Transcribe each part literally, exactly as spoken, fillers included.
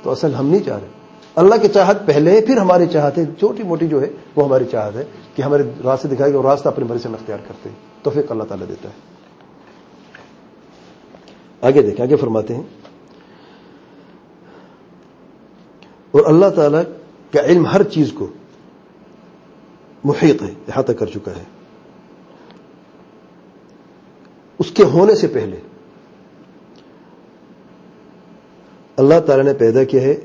تو اصل ہم نہیں چاہ رہے. اللہ کی چاہت پہلے ہے, پھر ہماری چاہت ہے, چھوٹی موٹی جو ہے وہ ہماری چاہت ہے کہ ہمارے راستے دکھائے گا اور راستہ اپنی مرضی سے اختیار کرتے ہیں. توفیق اللہ تعالیٰ دیتا ہے. آگے دیکھیں, آگے فرماتے ہیں اور اللہ تعالیٰ کا علم ہر چیز کو محیط ہے, احاطہ کر چکا ہے. اس کے ہونے سے پہلے اللہ تعالیٰ نے پیدا کیا ہے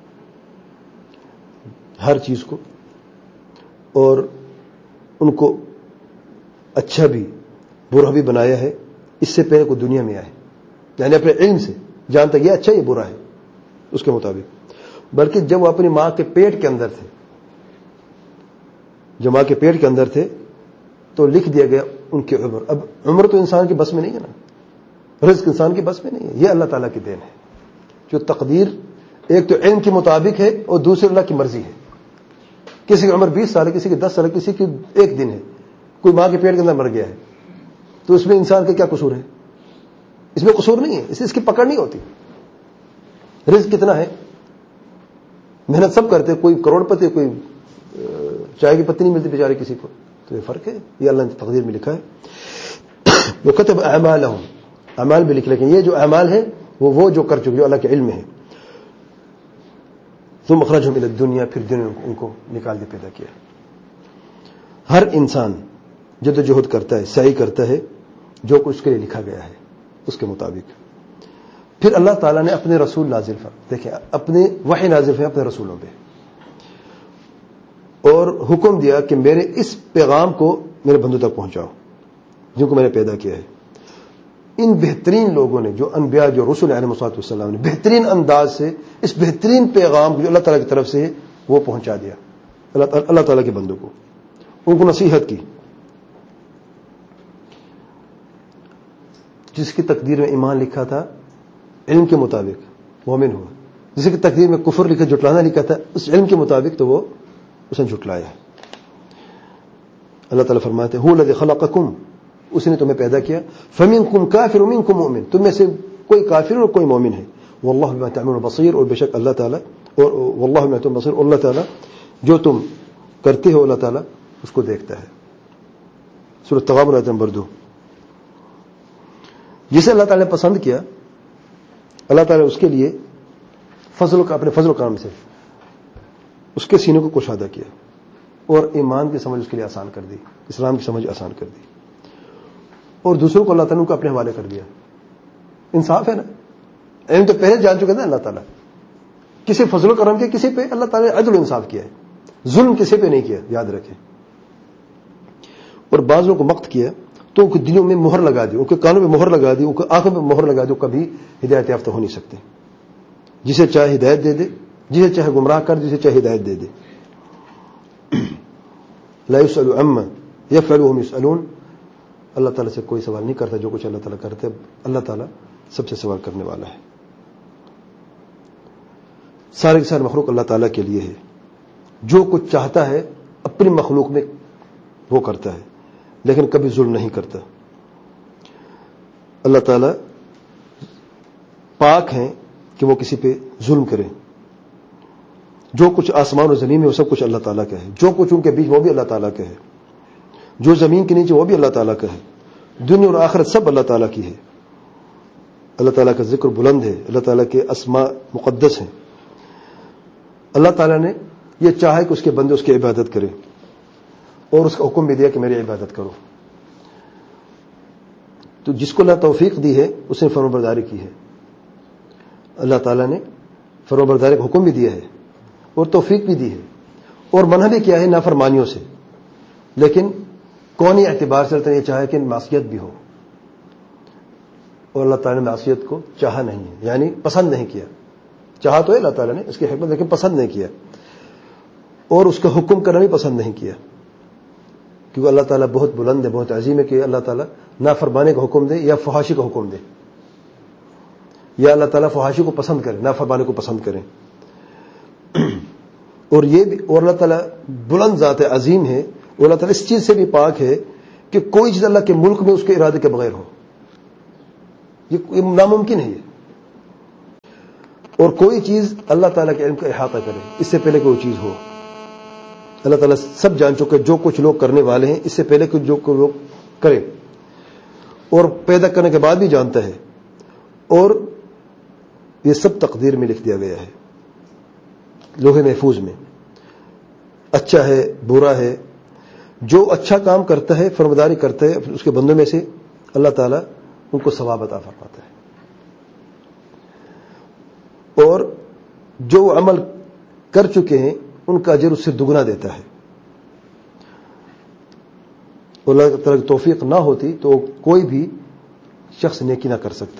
ہر چیز کو, اور ان کو اچھا بھی برا بھی بنایا ہے اس سے پہلے کوئی دنیا میں آئے, یعنی اپنے علم سے جانتا یہ اچھا یہ برا ہے اس کے مطابق. بلکہ جب وہ اپنی ماں کے پیٹ کے اندر تھے, جو ماں کے پیٹ کے اندر تھے تو لکھ دیا گیا ان کی عمر. اب عمر تو انسان کی بس میں نہیں ہے نا, رزق انسان کی بس میں نہیں ہے, یہ اللہ تعالیٰ کی دین ہے. جو تقدیر ایک تو علم کے مطابق ہے اور دوسری اللہ کی مرضی ہے. کسی کی عمر بیس سال ہے, کسی کی دس سال ہے, کسی کی ایک دن ہے. کوئی ماں کے پیٹ کے اندر مر گیا ہے تو اس میں انسان کا کیا قصور ہے؟ اس میں قصور نہیں ہے, اس اس کی پکڑ نہیں ہوتی. رزق کتنا ہے, محنت سب کرتے, کوئی کروڑ پتی, کوئی چائے کی پتی نہیں ملتی بیچارے کسی کو. تو یہ فرق ہے, یہ اللہ نے تقدیر میں لکھا ہے. وَكَتَبَ أَعْمَالَهُمْ, اعمال بھی لکھ, لیکن یہ جو اعمال ہے وہ وہ جو کر چکے, جو اللہ کے علم میں ہے. ثُمَّ أَخْرَجَهُمْ إِلَى الدُّنْيَا, پھر دنیا ان کو نکال کے پیدا کیا. ہر انسان جدوجہد کرتا ہے, سعی کرتا ہے جو کچھ اس کے لیے لکھا گیا ہے اس کے مطابق. پھر اللہ تعالیٰ نے اپنے رسول نازل فرمائے, دیکھیں اپنے وحی نازل فرمائے اپنے رسولوں پہ, اور حکم دیا کہ میرے اس پیغام کو میرے بندوں تک پہنچاؤ جن کو میں نے پیدا کیا ہے. ان بہترین لوگوں نے, جو انبیاء, جو رسول علیہ السلام نے بہترین انداز سے اس بہترین پیغام کو جو اللہ تعالیٰ کی طرف سے وہ پہنچا دیا اللہ تعالیٰ کے بندوں کو, ان کو نصیحت کی. جس کی تقدیر میں ایمان لکھا تھا علم کے مطابق مومن ہوا, جس کی تقدیر میں کفر لکھا, جھٹلانا لکھا تھا اس علم کے مطابق تو وہ اس نے جھٹلایا. اللہ تعالیٰ فرماتے ہیں هو الذی خلقکم, اس نے تمہیں پیدا کیا. فمنکم کافر ومنکم مؤمن, تم میں سے کوئی کافر اور کوئی مومن ہے. واللہ بما تعملون بصیر, اور بے شک اللہ تعالیٰ, اور واللہ بما تعملون بصیر, اور اللہ تعالیٰ جو تم کرتے ہو اللہ تعالیٰ اس کو دیکھتا ہے. سورۃ التغابن آیت نمبر دو. جسے اللہ تعالیٰ نے پسند کیا اللہ تعالیٰ نے اس کے لیے فضل کا, اپنے فضل و کرم سے اس کے سینے کو کشادہ کیا اور ایمان کی سمجھ اس کے لیے آسان کر دی, اسلام کی سمجھ آسان کر دی, اور دوسروں کو اللہ تعالیٰ نے اپنے حوالے کر دیا. انصاف ہے نا, علم تو پہلے جان چکے تھے اللہ تعالیٰ. کسی فضل و کرم کے کسی پہ اللہ تعالیٰ نے عدل و انصاف کیا ہے, ظلم کسی پہ نہیں کیا, یاد رکھیں. اور بعضوں کو مقت کیا تو ان کے دلوں میں مہر لگا دی, ان کے کانوں میں مہر لگا دی, ان کے آنکھوں میں مہر لگا دی, کبھی ہدایت یافتہ ہو نہیں سکتے. جسے چاہے ہدایت دے دے, جسے چاہے گمراہ کر, جسے چاہے ہدایت دے دے. لا يسأل عما يفعل وهم يسألون, اللہ تعالیٰ سے کوئی سوال نہیں کرتا, جو کچھ اللہ تعالیٰ کرتے اللہ تعالیٰ سب سے سوال کرنے والا ہے. سارے کے سارے مخلوق اللہ تعالیٰ کے لیے ہے, جو کچھ چاہتا ہے اپنی مخلوق میں وہ کرتا ہے, لیکن کبھی ظلم نہیں کرتا. اللہ تعالیٰ پاک ہیں کہ وہ کسی پہ ظلم کریں. جو کچھ آسمان اور زمین میں وہ سب کچھ اللہ تعالیٰ کا ہے, جو کچھ ان کے بیچ وہ بھی اللہ تعالیٰ کا ہے, جو زمین کے نیچے وہ بھی اللہ تعالیٰ کا ہے. دنیا اور آخرت سب اللہ تعالیٰ کی ہے. اللہ تعالیٰ کا ذکر بلند ہے, اللہ تعالیٰ کے اسماء مقدس ہیں. اللہ تعالیٰ نے یہ چاہا کہ اس کے بندے اس کی عبادت کریں, اور اس کا حکم بھی دیا کہ میری عبادت کرو. تو جس کو اللہ توفیق دی ہے اس نے فرمانبرداری کی ہے. اللہ تعالیٰ نے فرمانبرداری کا حکم بھی دیا ہے اور توفیق بھی دی ہے, اور منع بھی کیا ہے نافرمانیوں سے, لیکن کونی اعتبار سے اللہ نے یہ چاہا کہ معصیت بھی ہو, اور اللہ تعالیٰ نے معصیت کو چاہا نہیں ہے, یعنی پسند نہیں کیا. چاہا تو ہے اللہ تعالیٰ نے اس کی حکمت, لیکن پسند نہیں کیا, اور اس کا حکم کرنا بھی پسند نہیں کیا, کیونکہ اللہ تعالیٰ بہت بلند ہے, بہت عظیم ہے کہ اللہ تعالیٰ نافرمانے کا حکم دے یا فحاشی کا حکم دے, یا اللہ تعالیٰ فحاشی کو پسند کرے, نافرمانے کو پسند کرے. اور یہ بھی, اور اللہ تعالیٰ بلند ذات ہے, عظیم ہے, اور اللہ تعالیٰ اس چیز سے بھی پاک ہے کہ کوئی چیز اللہ کے ملک میں اس کے ارادے کے بغیر ہو, یہ ناممکن ہے. یہ اور کوئی چیز اللہ تعالیٰ کے علم کا احاطہ کرے اس سے پہلے کوئی چیز ہو. اللہ تعالیٰ سب جان چکے جو کچھ لوگ کرنے والے ہیں اس سے پہلے کچھ جو لوگ کریں, اور پیدا کرنے کے بعد بھی جانتا ہے, اور یہ سب تقدیر میں لکھ دیا گیا ہے لوح محفوظ میں. اچھا ہے برا ہے, جو اچھا کام کرتا ہے فرمانبرداری کرتا ہے اس کے بندوں میں سے اللہ تعالیٰ ان کو ثواب عطا فرماتا ہے, اور جو عمل کر چکے ہیں ان کا اجر اس سے دگنا دیتا ہے. اللہ تعالیٰ کی توفیق نہ ہوتی تو کوئی بھی شخص نیکی نہ کر سکتا.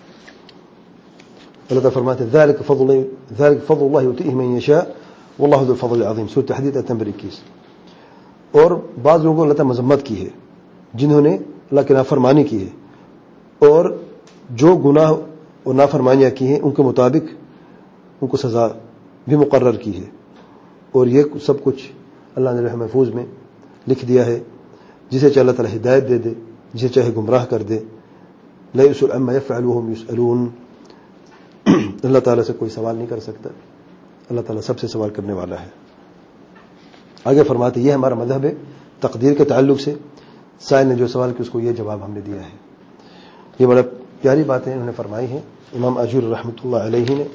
اللہ تعالیٰ فرماتے ہیں ذالک فضل ذالک فضل اللہ یؤتیہ من یشاء واللہ ذو الفضل العظیم, سورۃ الحدید آیت نمبر اکیس. اور بعض لوگوں کو اللہ تعالیٰ مذمت کی ہے جنہوں نے اللہ کی نافرمانی کی ہے, اور جو گناہ اور نافرمانیاں کی ہیں ان کے مطابق ان کو سزا بھی مقرر کی ہے. اور یہ سب کچھ اللہ نے لوح محفوظ میں لکھ دیا ہے. جسے چاہے اللہ تعالیٰ ہدایت دے دے, جسے چاہے گمراہ کر دے. لا یسأل عما یفعل وهم یسألون, اللہ تعالیٰ سے کوئی سوال نہیں کر سکتا, اللہ تعالیٰ سب سے سوال کرنے والا ہے. آگے فرماتے یہ ہمارا مذہب ہے تقدیر کے تعلق سے. سائل نے جو سوال کیا اس کو یہ جواب ہم نے دیا ہے. یہ بڑا پیاری باتیں انہوں نے فرمائی ہیں امام آجوری رحمۃ اللہ علیہ نے.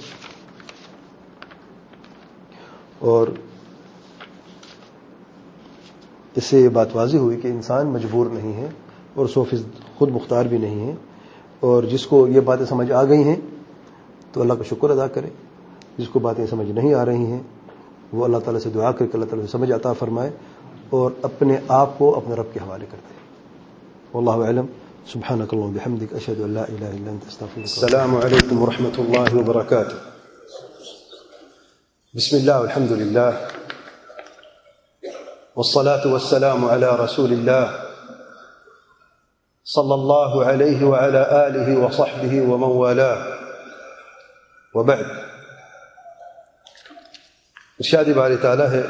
اور اس سے یہ بات واضح ہوئی کہ انسان مجبور نہیں ہے اور سو فیصد خود مختار بھی نہیں ہے, اور جس کو یہ باتیں سمجھ آ گئی ہیں تو اللہ کا شکر ادا کرے, جس کو باتیں سمجھ نہیں آ رہی ہیں وہ اللہ تعالیٰ سے دعا کر کے اللہ تعالیٰ سے سمجھ عطا فرمائے اور اپنے آپ کو اپنے رب کے حوالے کر دے. واللہ اعلم. سبحانک اللہم بحمدک اشہد ان لا الہ الا انت استغفرک. السلام علیکم ورحمۃ اللہ وبرکاتہ. بسم اللہ والحمد للہ والصلاة والسلام على رسول الله صلى الله عليه وعلى آله وصحبه ومن والاه, وبعد. ارشاد باری تعالی ہے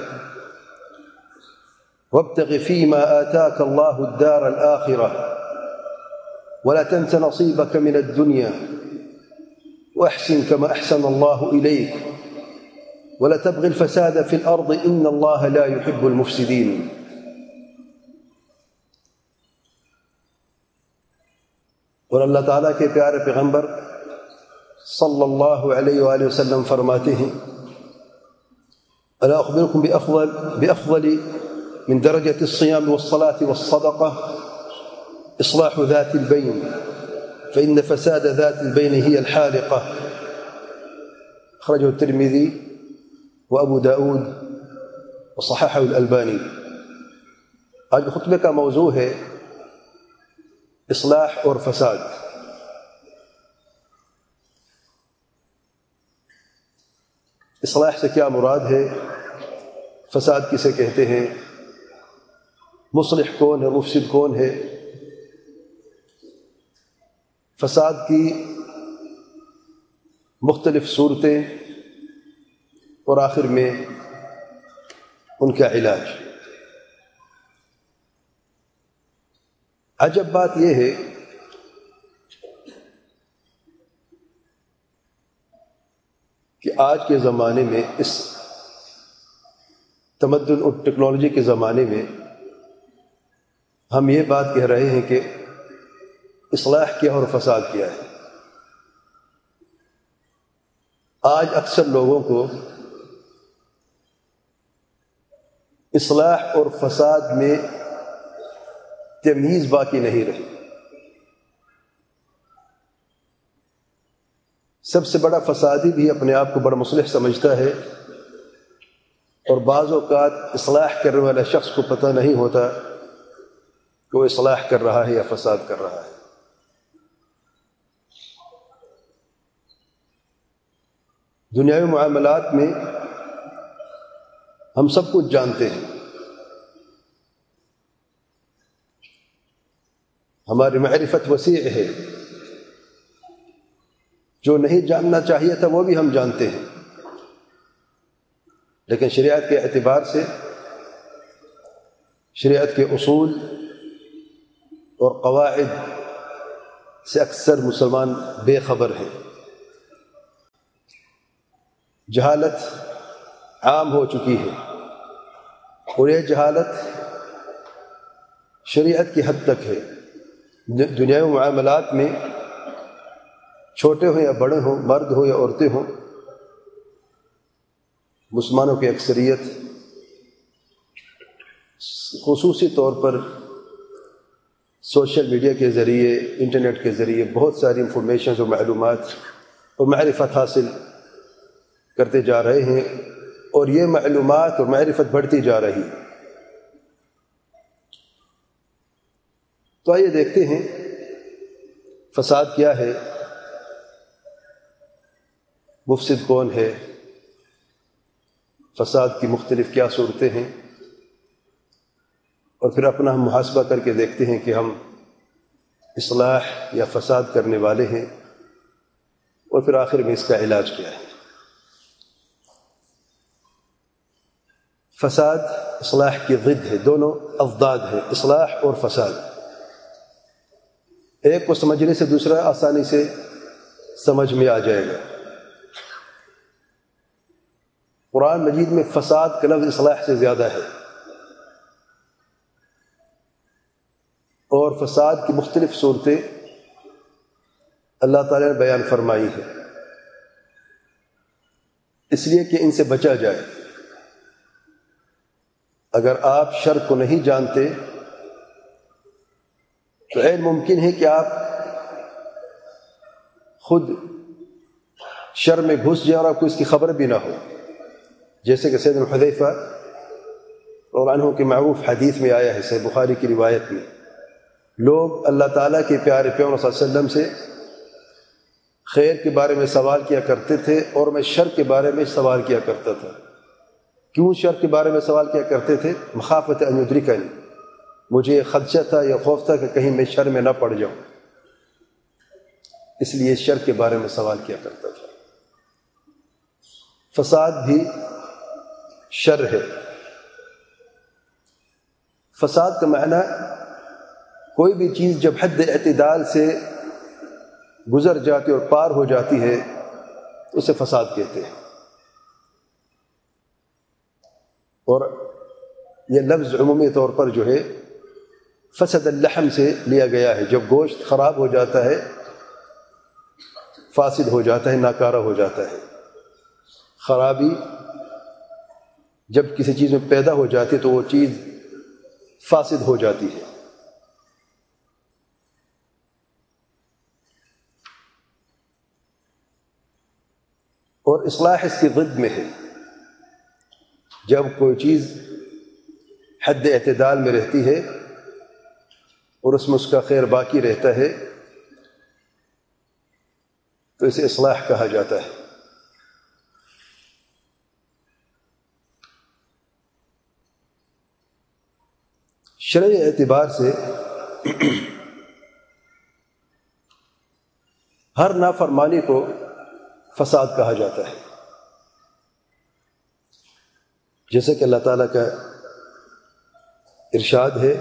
وابتغ فيما آتاك الله الدار الآخرة ولا تنس نصيبك من الدنيا وأحسن كما أحسن الله إليك ولا تبغي الفساد في الأرض إن الله لا يحب المفسدين. اور اللہ تعالیٰ کے پیارے پیغمبر صلی اللہ علیہ وآلہ وسلم فرماتے ہیں ألا أخبركم بأفضل, بأفضل من درجة الصيام والصلاة والصدقة إصلاح ذات البين فإن فساد ذات البين هي الحالقة. أخرجه الترمذي وابو داود وصححه الالبانی. آج خطبے کا موضوع ہے اصلاح اور فساد. اصلاح سے کیا مراد ہے, فساد کسے کہتے ہیں, مصلح کون ہے, مفسد کون ہے, فساد کی مختلف صورتیں اور آخر میں ان کا علاج. عجب بات یہ ہے کہ آج کے زمانے میں, اس تمدن اور ٹیکنالوجی کے زمانے میں ہم یہ بات کہہ رہے ہیں کہ اصلاح کیا اور فساد کیا ہے. آج اکثر لوگوں کو اصلاح اور فساد میں تمیز باقی نہیں رہی. سب سے بڑا فسادی بھی اپنے آپ کو بڑا مصلح سمجھتا ہے, اور بعض اوقات اصلاح کرنے والا شخص کو پتہ نہیں ہوتا کہ وہ اصلاح کر رہا ہے یا فساد کر رہا ہے. دنیاوی معاملات میں ہم سب کچھ جانتے ہیں, ہماری معرفت وسیع ہے, جو نہیں جاننا چاہیے تھا وہ بھی ہم جانتے ہیں, لیکن شریعت کے اعتبار سے, شریعت کے اصول اور قواعد سے اکثر مسلمان بے خبر ہیں. جہالت عام ہو چکی ہے، اور یہ جہالت شریعت کی حد تک ہے۔ دنیاوی معاملات میں چھوٹے ہوں یا بڑے ہوں، مرد ہوں یا عورتیں ہوں، مسلمانوں کی اکثریت خصوصی طور پر سوشل میڈیا کے ذریعے، انٹرنیٹ کے ذریعے بہت ساری انفارمیشنز اور معلومات اور معرفت حاصل کرتے جا رہے ہیں، اور یہ معلومات اور معرفت بڑھتی جا رہی ہے۔ تو آئیے دیکھتے ہیں فساد کیا ہے، مفسد کون ہے، فساد کی مختلف کیا صورتیں ہیں، اور پھر اپنا ہم محاسبہ کر کے دیکھتے ہیں کہ ہم اصلاح یا فساد کرنے والے ہیں، اور پھر آخر میں اس کا علاج کیا ہے۔ فساد اصلاح کی ضد ہے، دونوں اضداد ہیں، اصلاح اور فساد۔ ایک کو سمجھنے سے دوسرا آسانی سے سمجھ میں آ جائے گا۔ قرآن مجید میں فساد کا لفظ اصلاح سے زیادہ ہے، اور فساد کی مختلف صورتیں اللہ تعالیٰ نے بیان فرمائی ہیں، اس لیے کہ ان سے بچا جائے۔ اگر آپ شر کو نہیں جانتے تو عین ممکن ہے کہ آپ خود شر میں گھس جائیں اور آپ کو اس کی خبر بھی نہ ہو، جیسے کہ سیدنا حذیفہ رضی اللہ عنہ کی معروف حدیث میں آیا ہے، صحیح بخاری کی روایت میں، لوگ اللہ تعالیٰ کے پیارے پیغمبر صلی اللہ علیہ وسلم سے خیر کے بارے میں سوال کیا کرتے تھے، اور میں شر کے بارے میں سوال کیا کرتا تھا۔ کیوں شر کے بارے میں سوال کیا کرتے تھے؟ مخافت ان یدرکنی، مجھے خدشہ تھا یا خوف تھا کہ کہیں میں شر میں نہ پڑ جاؤں، اس لیے شر کے بارے میں سوال کیا کرتا تھا۔ فساد بھی شر ہے۔ فساد کا معنی کوئی بھی چیز جب حد اعتدال سے گزر جاتی اور پار ہو جاتی ہے اسے فساد کہتے ہیں۔ اور یہ لفظ عمومی طور پر جو ہے فسد اللحم سے لیا گیا ہے، جب گوشت خراب ہو جاتا ہے، فاسد ہو جاتا ہے، ناکارہ ہو جاتا ہے۔ خرابی جب کسی چیز میں پیدا ہو جاتی ہے تو وہ چیز فاسد ہو جاتی ہے۔ اور اصلاح اس کی ضد میں ہے، جب کوئی چیز حد اعتدال میں رہتی ہے اور اس میں اس کا خیر باقی رہتا ہے تو اسے اصلاح کہا جاتا ہے۔ شرعی اعتبار سے ہر نافرمانی کو فساد کہا جاتا ہے، جیسے کہ اللہ تعالیٰ کا ارشاد ہے،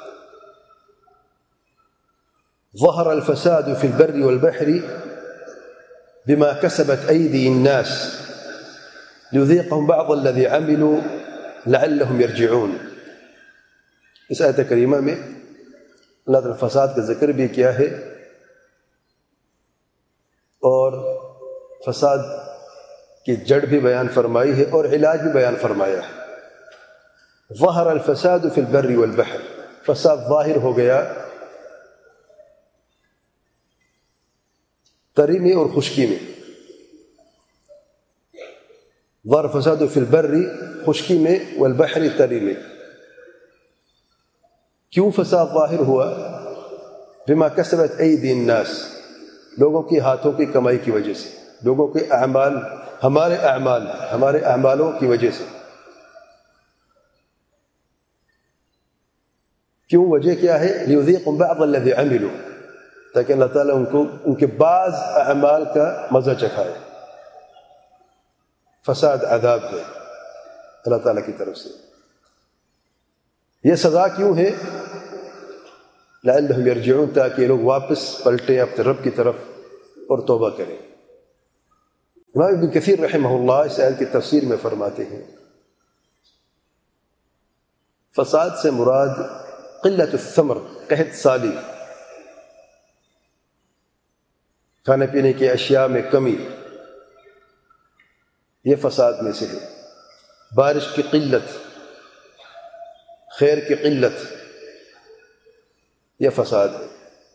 ظہر الفساد فی البر والبحر بما کسبت ایدی الناس لیذیقہم بعض الذی عملوا لعلہم یرجعون۔ اس آیت کریمہ میں اللہ تعالیٰ فساد کا ذکر بھی کیا ہے اور فساد کی جڑ بھی بیان فرمائی ہے اور علاج بھی بیان فرمایا ہے۔ ظہر الفساد فی البر والبحر، فساد ظاہر ہو گیا تری میں اور خشکی میں۔ ظہر الفساد فی البر خشکی میں، والبحر تری میں۔ کیوں فساد ظاہر ہوا؟ بما کسبت ایدی الناس، لوگوں کی ہاتھوں کی کمائی کی وجہ سے، لوگوں کے اعمال، ہمارے اعمال ہمارے اعمالوں کی وجہ سے۔ کیوں؟ وجہ کیا ہے؟ لیذیقہم بعض الذی عملوا، تاکہ اللہ تعالیٰ ان کو ان کے بعض اعمال کا مزہ چکھائے۔ فساد عذاب ہے اللہ تعالیٰ کی طرف سے۔ یہ سزا کیوں ہے؟ لعلہم یرجعون، تاکہ لوگ واپس پلٹیں اپنے رب کی طرف اور توبہ کریں۔ امام ابن کثیر رحمہ اللہ اس آیت کی تفسیر میں فرماتے ہیں فساد سے مراد قلت الثمر، قحط سالی، کھانے پینے کی اشیاء میں کمی، یہ فساد میں سے ہے۔ بارش کی قلت، خیر کی قلت، یہ فساد ہے،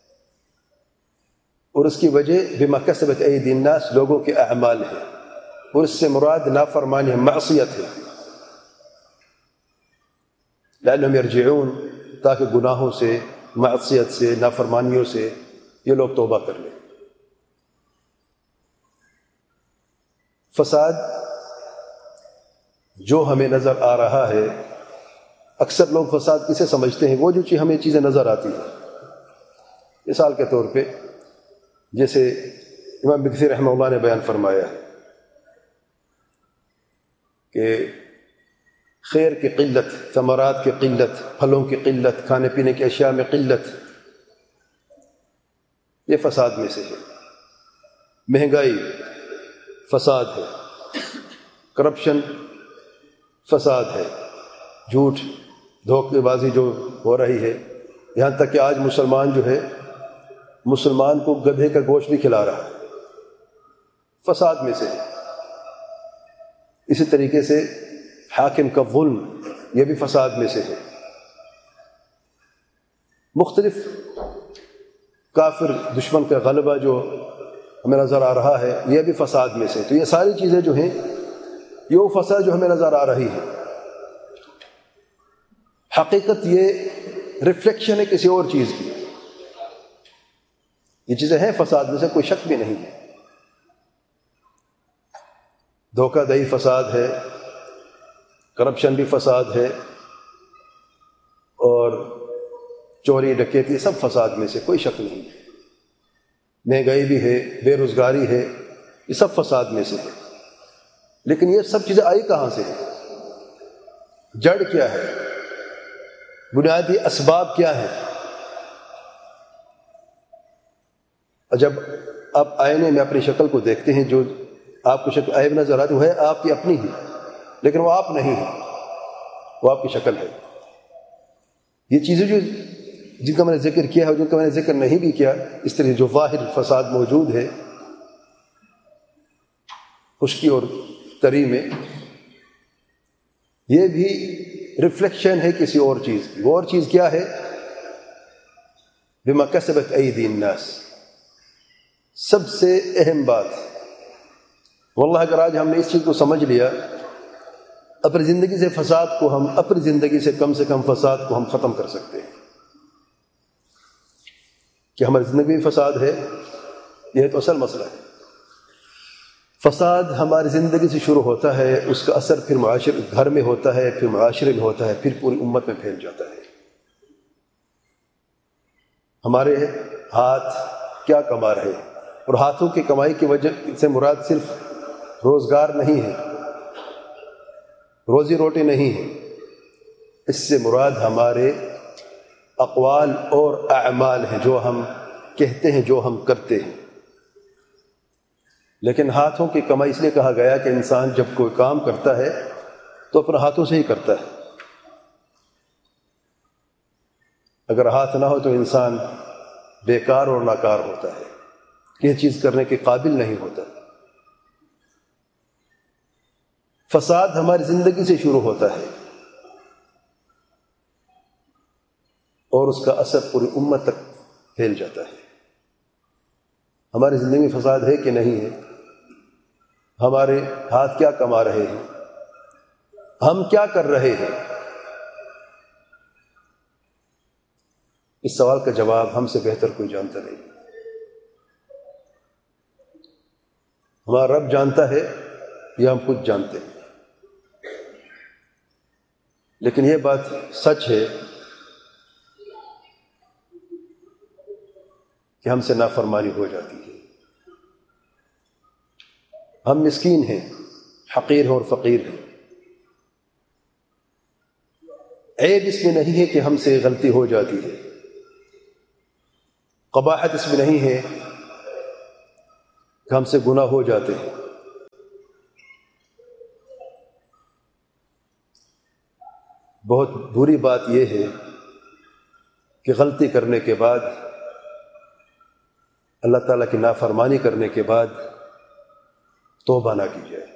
اور اس کی وجہ بما کسبت ایدی الناس، لوگوں کے اعمال ہے، اور اس سے مراد نافرمانی ہے، معصیت ہے، لعلہم یرجعون، تاکہ گناہوں سے، معصیت سے، نافرمانیوں سے یہ لوگ توبہ کر لیں۔ فساد جو ہمیں نظر آ رہا ہے، اکثر لوگ فساد کسے سمجھتے ہیں؟ وہ جو چیز ہمیں چیزیں نظر آتی ہیں۔ مثال کے طور پہ جیسے امام ابن کثیر رحمہ اللہ نے بیان فرمایا ہے کہ خیر کی قلت، ثمرات کی قلت، پھلوں کی قلت، کھانے پینے کی اشیاء میں قلت، یہ فساد میں سے ہے۔ مہنگائی فساد ہے، کرپشن فساد ہے، جھوٹ دھوکے بازی جو ہو رہی ہے، یہاں تک کہ آج مسلمان جو ہے مسلمان کو گدھے کا گوشت بھی کھلا رہا ہے، فساد میں سے ہے۔ اسی طریقے سے حاکم کا ظلم، یہ بھی فساد میں سے ہے۔ مختلف کافر دشمن کا غلبہ جو ہمیں نظر آ رہا ہے، یہ بھی فساد میں سے۔ تو یہ ساری چیزیں جو ہیں یہ وہ فساد جو ہمیں نظر آ رہی ہے، حقیقت یہ ریفلیکشن ہے کسی اور چیز کی۔ یہ چیزیں ہیں فساد میں سے، کوئی شک بھی نہیں ہے۔ دھوکہ دہی فساد ہے، کرپشن بھی فساد ہے، اور چوری ڈکیتی سب فساد میں سے، کوئی شک نہیں ہے۔ مہنگائی بھی ہے، بے روزگاری ہے، یہ سب فساد میں سے ہے۔ لیکن یہ سب چیزیں آئی کہاں سے ہیں؟ جڑ کیا ہے؟ بنیادی اسباب کیا ہیں؟ جب آپ آئینے میں اپنی شکل کو دیکھتے ہیں، جو آپ کو شکل عیب نظر آتی ہے آپ کی اپنی ہی، لیکن وہ آپ نہیں ہے، وہ آپ کی شکل ہے۔ یہ چیزیں جو جن کا میں نے ذکر کیا ہے اور جن کا میں نے ذکر نہیں بھی کیا، اس طرح جو ظاہر فساد موجود ہے خشکی اور تری میں، یہ بھی ریفلیکشن ہے کسی اور چیز کی۔ وہ اور چیز کیا ہے؟ بما کسبت ایدی الناس، سب سے اہم بات۔ واللہ اگر آج ہم نے اس چیز کو سمجھ لیا، اپنی زندگی سے فساد کو ہم اپنی زندگی سے کم سے کم فساد کو ہم ختم کر سکتے ہیں۔ کہ ہماری زندگی میں فساد ہے، یہ تو اصل مسئلہ ہے۔ فساد ہماری زندگی سے شروع ہوتا ہے، اس کا اثر پھر معاشرے گھر میں ہوتا ہے، پھر معاشرے میں ہوتا ہے، پھر پوری امت میں پھیل جاتا ہے۔ ہمارے ہاتھ کیا کما رہے ہیں، اور ہاتھوں کی کمائی کی وجہ سے مراد صرف روزگار نہیں ہے، روزی روٹی نہیں ہے، اس سے مراد ہمارے اقوال اور اعمال ہیں، جو ہم کہتے ہیں، جو ہم کرتے ہیں۔ لیکن ہاتھوں کی کمائی اس لیے کہا گیا کہ انسان جب کوئی کام کرتا ہے تو اپنے ہاتھوں سے ہی کرتا ہے۔ اگر ہاتھ نہ ہو تو انسان بیکار اور ناکار ہوتا ہے، یہ چیز کرنے کے قابل نہیں ہوتا۔ فساد ہماری زندگی سے شروع ہوتا ہے اور اس کا اثر پوری امت تک پھیل جاتا ہے۔ ہماری زندگی میں فساد ہے کہ نہیں ہے؟ ہمارے ہاتھ کیا کما رہے ہیں؟ ہم کیا کر رہے ہیں؟ اس سوال کا جواب ہم سے بہتر کوئی جانتا نہیں۔ ہمارا رب جانتا ہے یا ہم خود جانتے ہیں؟ لیکن یہ بات سچ ہے کہ ہم سے نافرمانی ہو جاتی ہے۔ ہم مسکین ہیں، حقیر ہیں اور فقیر ہیں۔ عیب اس میں نہیں ہے کہ ہم سے غلطی ہو جاتی ہے، قباحت اس میں نہیں ہے کہ ہم سے گناہ ہو جاتے ہیں، بہت بری بات یہ ہے کہ غلطی کرنے کے بعد، اللہ تعالیٰ کی نافرمانی کرنے کے بعد توبہ نہ کی جائے۔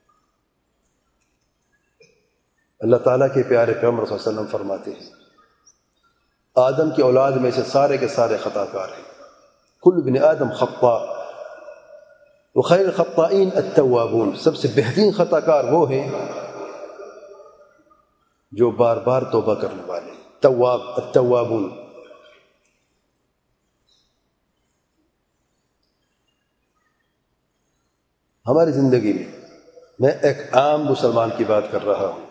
اللہ تعالیٰ کے پیارے پیغمبر صلی اللہ علیہ وسلم فرماتے ہیں آدم کی اولاد میں سے سارے کے سارے خطا کار ہیں، کل ابن آدم خطاء وخیر الخطائین التوابون، سب سے بہترین خطا کار وہ ہیں جو بار بار توبہ کرنے والے ہیں، تواب التوابون۔ ہماری زندگی میں میں ایک عام مسلمان کی بات کر رہا ہوں،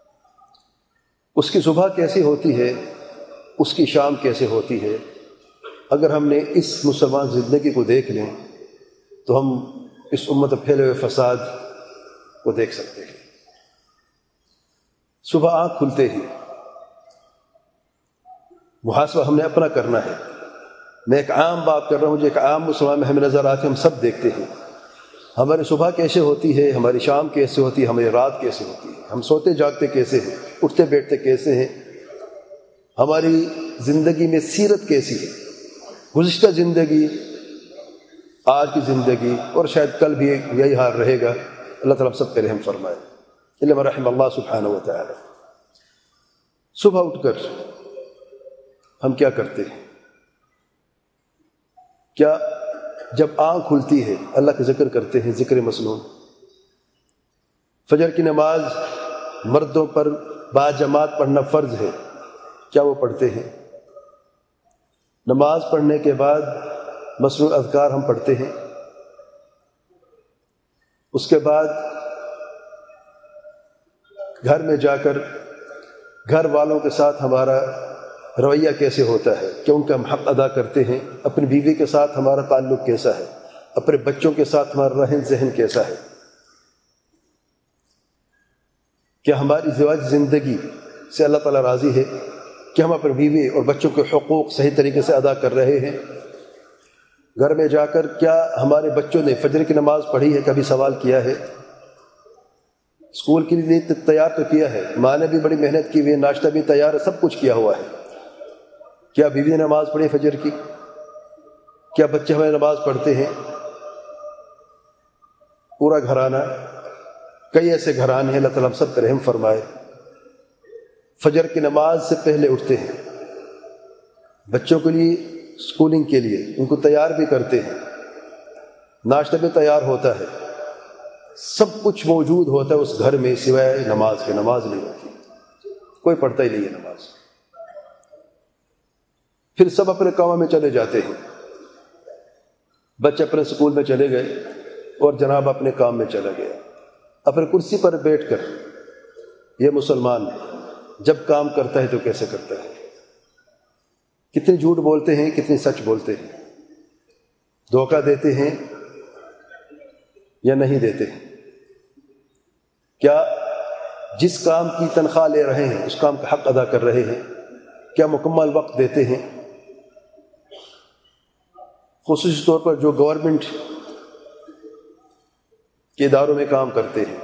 اس کی صبح کیسی ہوتی ہے، اس کی شام کیسے ہوتی ہے، اگر ہم نے اس مسلمان زندگی کو دیکھ لیں تو ہم اس امت پھیلے ہوئے فساد کو دیکھ سکتے ہیں۔ صبح آنکھ کھلتے ہی محاسبہ ہم نے اپنا کرنا ہے۔ میں ایک عام بات کر رہا ہوں، جو ایک عام مسلمان میں ہمیں نظر آتے ہیں، ہم سب دیکھتے ہیں ہماری صبح کیسے ہوتی ہے، ہماری شام کیسے ہوتی ہے، ہماری رات کیسے ہوتی ہے، ہم سوتے جاگتے کیسے ہیں، اٹھتے بیٹھتے کیسے ہیں، ہماری زندگی میں سیرت کیسی ہے، گزشتہ زندگی، آج کی زندگی، اور شاید کل بھی یہی حال رہے گا۔ اللہ تعالیٰ سب پہ رحم فرمائے، الا رحم اللہ سبحانہ و تعالی۔ صبح اٹھ کر ہم کیا کرتے ہیں؟ کیا جب آنکھ کھلتی ہے اللہ کا ذکر کرتے ہیں، ذکر مسنون؟ فجر کی نماز مردوں پر باجماعت پڑھنا فرض ہے، کیا وہ پڑھتے ہیں؟ نماز پڑھنے کے بعد مسنون اذکار ہم پڑھتے ہیں، اس کے بعد گھر میں جا کر گھر والوں کے ساتھ ہمارا رویہ کیسے ہوتا ہے، کہ ان کا ہم حق ادا کرتے ہیں، اپنی بیوی کے ساتھ ہمارا تعلق کیسا ہے، اپنے بچوں کے ساتھ ہمارا رہن ذہن کیسا ہے، کیا ہماری ازدواج زندگی سے اللہ تعالیٰ راضی ہے، کہ ہم اپنی بیوی اور بچوں کے حقوق صحیح طریقے سے ادا کر رہے ہیں؟ گھر میں جا کر کیا ہمارے بچوں نے فجر کی نماز پڑھی ہے، کبھی سوال کیا ہے؟ اسکول کے لیے تیار تو کیا ہے، ماں نے بھی بڑی محنت کی ہوئی ہے، ناشتہ بھی تیار ہے، سب کچھ کیا ہوا ہے، کیا بیوی نے نماز پڑھی فجر کی؟ کیا بچے ہمیں نماز پڑھتے ہیں؟ پورا گھرانہ، کئی ایسے گھرانے ہیں، اللہ تعالیٰ ہم سب پر رحم فرمائے، فجر کی نماز سے پہلے اٹھتے ہیں، بچوں کے لیے اسکولنگ کے لیے ان کو تیار بھی کرتے ہیں، ناشتہ بھی تیار ہوتا ہے، سب کچھ موجود ہوتا ہے اس گھر میں سوائے نماز کے۔ نماز نہیں ہوتی، کوئی پڑھتا ہی نہیں ہے نماز۔ پھر سب اپنے کاموں میں چلے جاتے ہیں، بچے اپنے اسکول میں چلے گئے اور جناب اپنے کام میں چلا گیا، اپنے کرسی پر بیٹھ کر یہ مسلمان جب کام کرتا ہے تو کیسے کرتا ہے؟ کتنی جھوٹ بولتے ہیں، کتنی سچ بولتے ہیں، دھوکہ دیتے ہیں یا نہیں دیتے ہیں؟ کیا جس کام کی تنخواہ لے رہے ہیں اس کام کا حق ادا کر رہے ہیں؟ کیا مکمل وقت دیتے ہیں؟ خصوصی طور پر جو گورنمنٹ کے اداروں میں کام کرتے ہیں،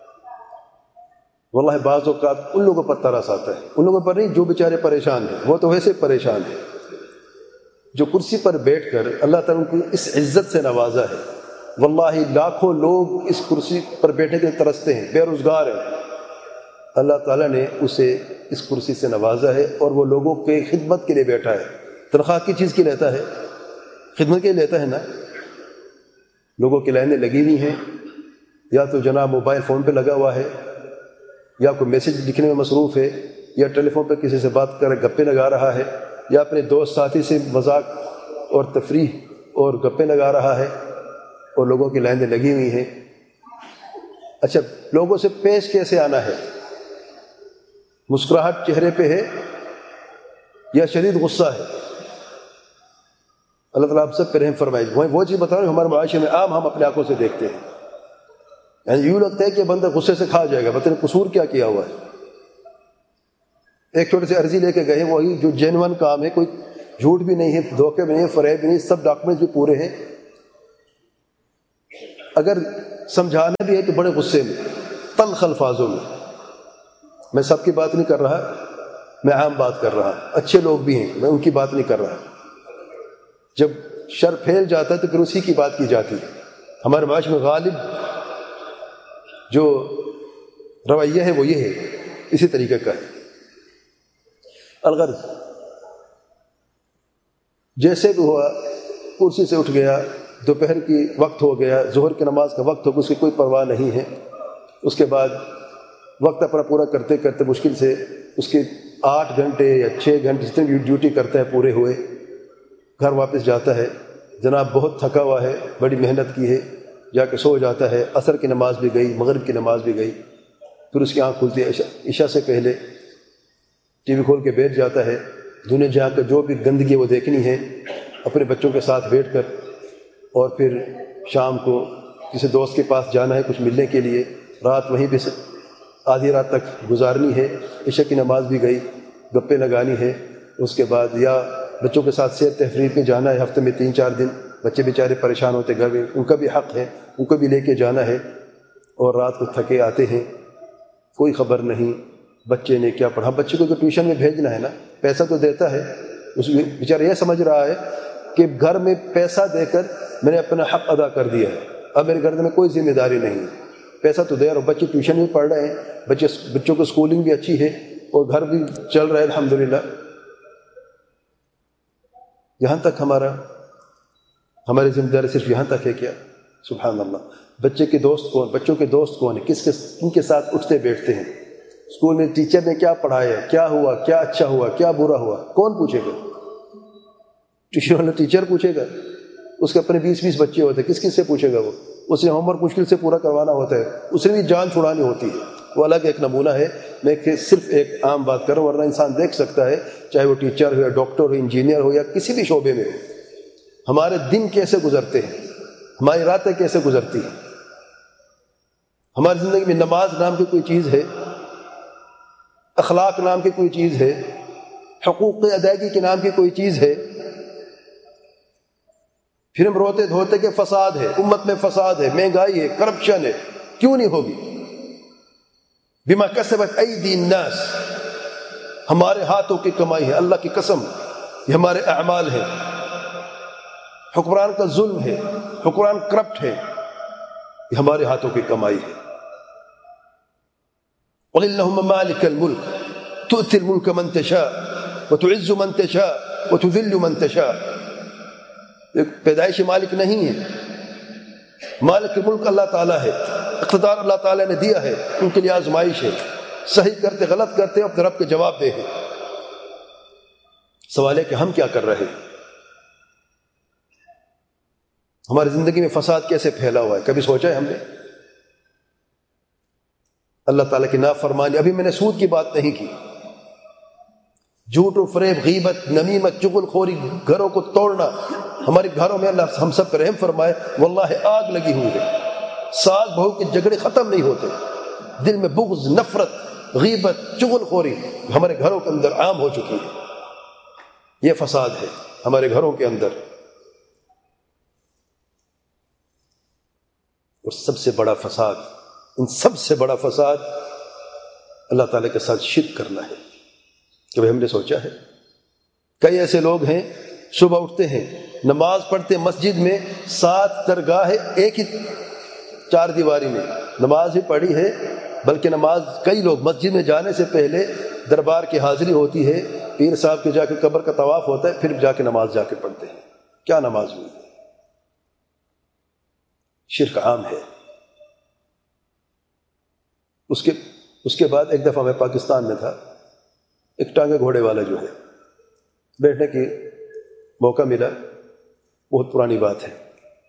واللہ بعض اوقات ان لوگوں پر ترس آتا ہے، ان لوگوں پر نہیں جو بیچارے پریشان ہیں، وہ تو ویسے پریشان ہیں، جو کرسی پر بیٹھ کر اللہ تعالیٰ ان کو اس عزت سے نوازا ہے، واللہ لاکھوں لوگ اس کرسی پر بیٹھنے کے لیے ترستے ہیں، بے روزگار ہیں، اللہ تعالیٰ نے اسے اس کرسی سے نوازا ہے اور وہ لوگوں کے خدمت کے لیے بیٹھا ہے۔ تنخواہ کی چیز کی لیتا ہے؟ خدمت کے لیے لیتا ہے نا۔ لوگوں کی لائنیں لگی ہوئی ہیں، یا تو جناب موبائل فون پہ لگا ہوا ہے، یا کوئی میسج لکھنے میں مصروف ہے، یا ٹیلی فون پہ کسی سے بات کر گپے لگا رہا ہے، یا اپنے دوست ساتھی سے مذاق اور تفریح اور گپے لگا رہا ہے، اور لوگوں کی لائنیں لگی ہوئی ہیں۔ اچھا، لوگوں سے پیش کیسے آنا ہے؟ مسکراہٹ چہرے پہ ہے یا شدید غصہ ہے؟ اللہ تعالیٰ آپ سب پہ رحم فرمائے۔ وہ چیز بتا رہا ہوں ہمارے معاشرے میں عام ہم اپنے آنکھوں سے دیکھتے ہیں، یعنی یوں لگتا ہے کہ بندہ غصے سے کھا جائے گا، پتہ نہیں قصور کیا کیا ہوا ہے۔ ایک چھوٹی سی عرضی لے کے گئے، وہی جو جینون کام ہے، کوئی جھوٹ بھی نہیں ہے، دھوکے بھی نہیں ہے، فریب بھی نہیں، سب ڈاکومنٹس بھی پورے ہیں، اگر سمجھانا بھی ہے تو بڑے غصے میں، تلخ الفاظوں میں، میں سب کی بات نہیں کر رہا، میں عام بات کر رہا، اچھے لوگ بھی ہیں، میں ان کی بات نہیں کر رہا۔ جب شر پھیل جاتا ہے تو پھر اسی کی بات کی جاتی ہے۔ ہمارے معاشرے میں غالب جو رویہ ہے وہ یہ ہے، اسی طریقے کا ہے۔ الغرض جیسے بھی ہوا، کرسی سے اٹھ گیا، دوپہر کی وقت ہو گیا، ظہر کی نماز کا وقت ہو گیا، اس کی کوئی پرواہ نہیں ہے۔ اس کے بعد وقت اپنا پورا کرتے کرتے مشکل سے اس کے آٹھ گھنٹے یا چھ گھنٹے جتنے بھی ڈیوٹی کرتا ہے پورے ہوئے، گھر واپس جاتا ہے، جناب بہت تھکا ہوا ہے، بڑی محنت کی ہے، جا کے سو جاتا ہے۔ عصر کی نماز بھی گئی، مغرب کی نماز بھی گئی، پھر اس کی آنکھ کھلتی ہے عشاء سے پہلے، ٹی وی کھول کے بیٹھ جاتا ہے، دنیا جہاں کا جو بھی گندگی وہ دیکھنی ہے اپنے بچوں کے ساتھ بیٹھ کر، اور پھر شام کو کسی دوست کے پاس جانا ہے کچھ ملنے کے لیے، رات وہیں پہ آدھی رات تک گزارنی ہے، عشاء کی نماز بھی گئی، گپے لگانی ہے۔ اس کے بعد یا بچوں کے ساتھ سیر تفریح میں جانا ہے، ہفتے میں تین چار دن، بچے بیچارے پریشان ہوتے گھر میں، ان کا بھی حق ہے، ان کو بھی لے کے جانا ہے، اور رات کو تھکے آتے ہیں، کوئی خبر نہیں بچے نے کیا پڑھا۔ بچے کو تو ٹیوشن میں بھیجنا ہے نا، پیسہ تو دیتا ہے، اس بیچارہ یہ سمجھ رہا ہے کہ گھر میں پیسہ دے کر میں نے اپنا حق ادا کر دیا ہے، اب میرے گھر میں کوئی ذمہ داری نہیں ہے، پیسہ تو دے رہا ہوں۔ بچے ٹیوشن بھی پڑھ رہے ہیں، بچے بچوں کو اسکولنگ بھی اچھی ہے، اور گھر بھی چل رہا ہے الحمدللہ۔ یہاں تک ہمارا ہماری ذمہ داری صرف یہاں تک ہے کیا؟ سبحان اللہ۔ بچے کے دوست کون، بچوں کے دوست کون ہیں، کس کے ان کے ساتھ اٹھتے بیٹھتے ہیں؟ اسکول میں ٹیچر نے کیا پڑھایا ہے، کیا ہوا، کیا اچھا ہوا، کیا برا ہوا، کون پوچھے گا؟ ٹیوشن والا ٹیچر پوچھے گا؟ اس کے اپنے بیس بیس بچے ہوتے ہیں، کس کس سے پوچھے گا؟ وہ اس نے ہوم ورک مشکل سے پورا کروانا ہوتا ہے، اس نے بھی جان چھڑانی ہوتی ہے، وہ الگ ایک نمونہ ہے۔ میں صرف ایک عام بات کر رہا ہوں، ورنہ انسان دیکھ سکتا ہے چاہے وہ ٹیچر ہو یا ڈاکٹر ہو، انجینئر ہو، یا کسی بھی شعبے میں ہو، ہمارے دن کیسے گزرتے ہیں، ہماری راتیں کیسے گزرتی ہیں۔ ہماری زندگی میں نماز نام کی کوئی چیز ہے، اخلاق نام کی کوئی چیز ہے، حقوق ادائیگی کے نام کی کوئی چیز ہے؟ پھر ہم روتے دھوتے کہ فساد ہے، امت میں فساد ہے، مہنگائی ہے، کرپشن ہے، کیوں نہیں ہوگی؟ بما کسبت ایدی الناس، ہمارے ہاتھوں کی کمائی ہے، اللہ کی قسم یہ ہمارے اعمال ہیں۔ حکمران کا ظلم ہے، حکمران کرپٹ ہے، یہ ہمارے ہاتھوں کی کمائی ہے۔ قل اللہم مالک الملک تؤتی الملک من تشاء وتعز من تشاء وتذل من تشاء۔ پیدائشی مالک نہیں ہے، مالک ملک اللہ تعالیٰ ہے، اقتدار اللہ تعالیٰ نے دیا ہے، ان کے لیے آزمائش ہے، صحیح کرتے غلط کرتے اپنے رب کے جواب دے ہیں۔ سوال ہے کہ ہم کیا کر رہے ہیں؟ ہماری زندگی میں فساد کیسے پھیلا ہوا ہے، کبھی سوچا ہے ہم نے؟ اللہ تعالیٰ کی نافرمانی، ابھی میں نے سود کی بات نہیں کی، جھوٹ و فریب، غیبت، نمیمت، چغل خوری، گھروں کو توڑنا، ہمارے گھروں میں اللہ ہم سب پر رحم فرمائے، واللہ آگ لگی ہوئی ہے، ساس بہو کے جھگڑے ختم نہیں ہوتے، دل میں بغض، نفرت، غیبت، چغل خوری ہمارے گھروں کے اندر عام ہو چکی ہے۔ یہ فساد ہے ہمارے گھروں کے اندر۔ اور سب سے بڑا فساد، ان سب سے بڑا فساد اللہ تعالیٰ کے ساتھ شرک کرنا ہے۔ کہ ہم نے سوچا ہے کئی ایسے لوگ ہیں صبح اٹھتے ہیں، نماز پڑھتے مسجد میں، سات درگاہ ہے ایک ہی چار دیواری میں، نماز ہی پڑھی ہے، بلکہ نماز کئی لوگ مسجد میں جانے سے پہلے دربار کی حاضری ہوتی ہے، پیر صاحب کے جا کے قبر کا طواف ہوتا ہے، پھر جا کے نماز جا کے پڑھتے ہیں۔ کیا نماز ہوئی؟ شرک عام ہے۔ اس کے اس کے بعد ایک دفعہ میں پاکستان میں تھا، ایک ٹانگے گھوڑے والا جو ہے، بیٹھنے کی موقع ملا، بہت پرانی بات ہے،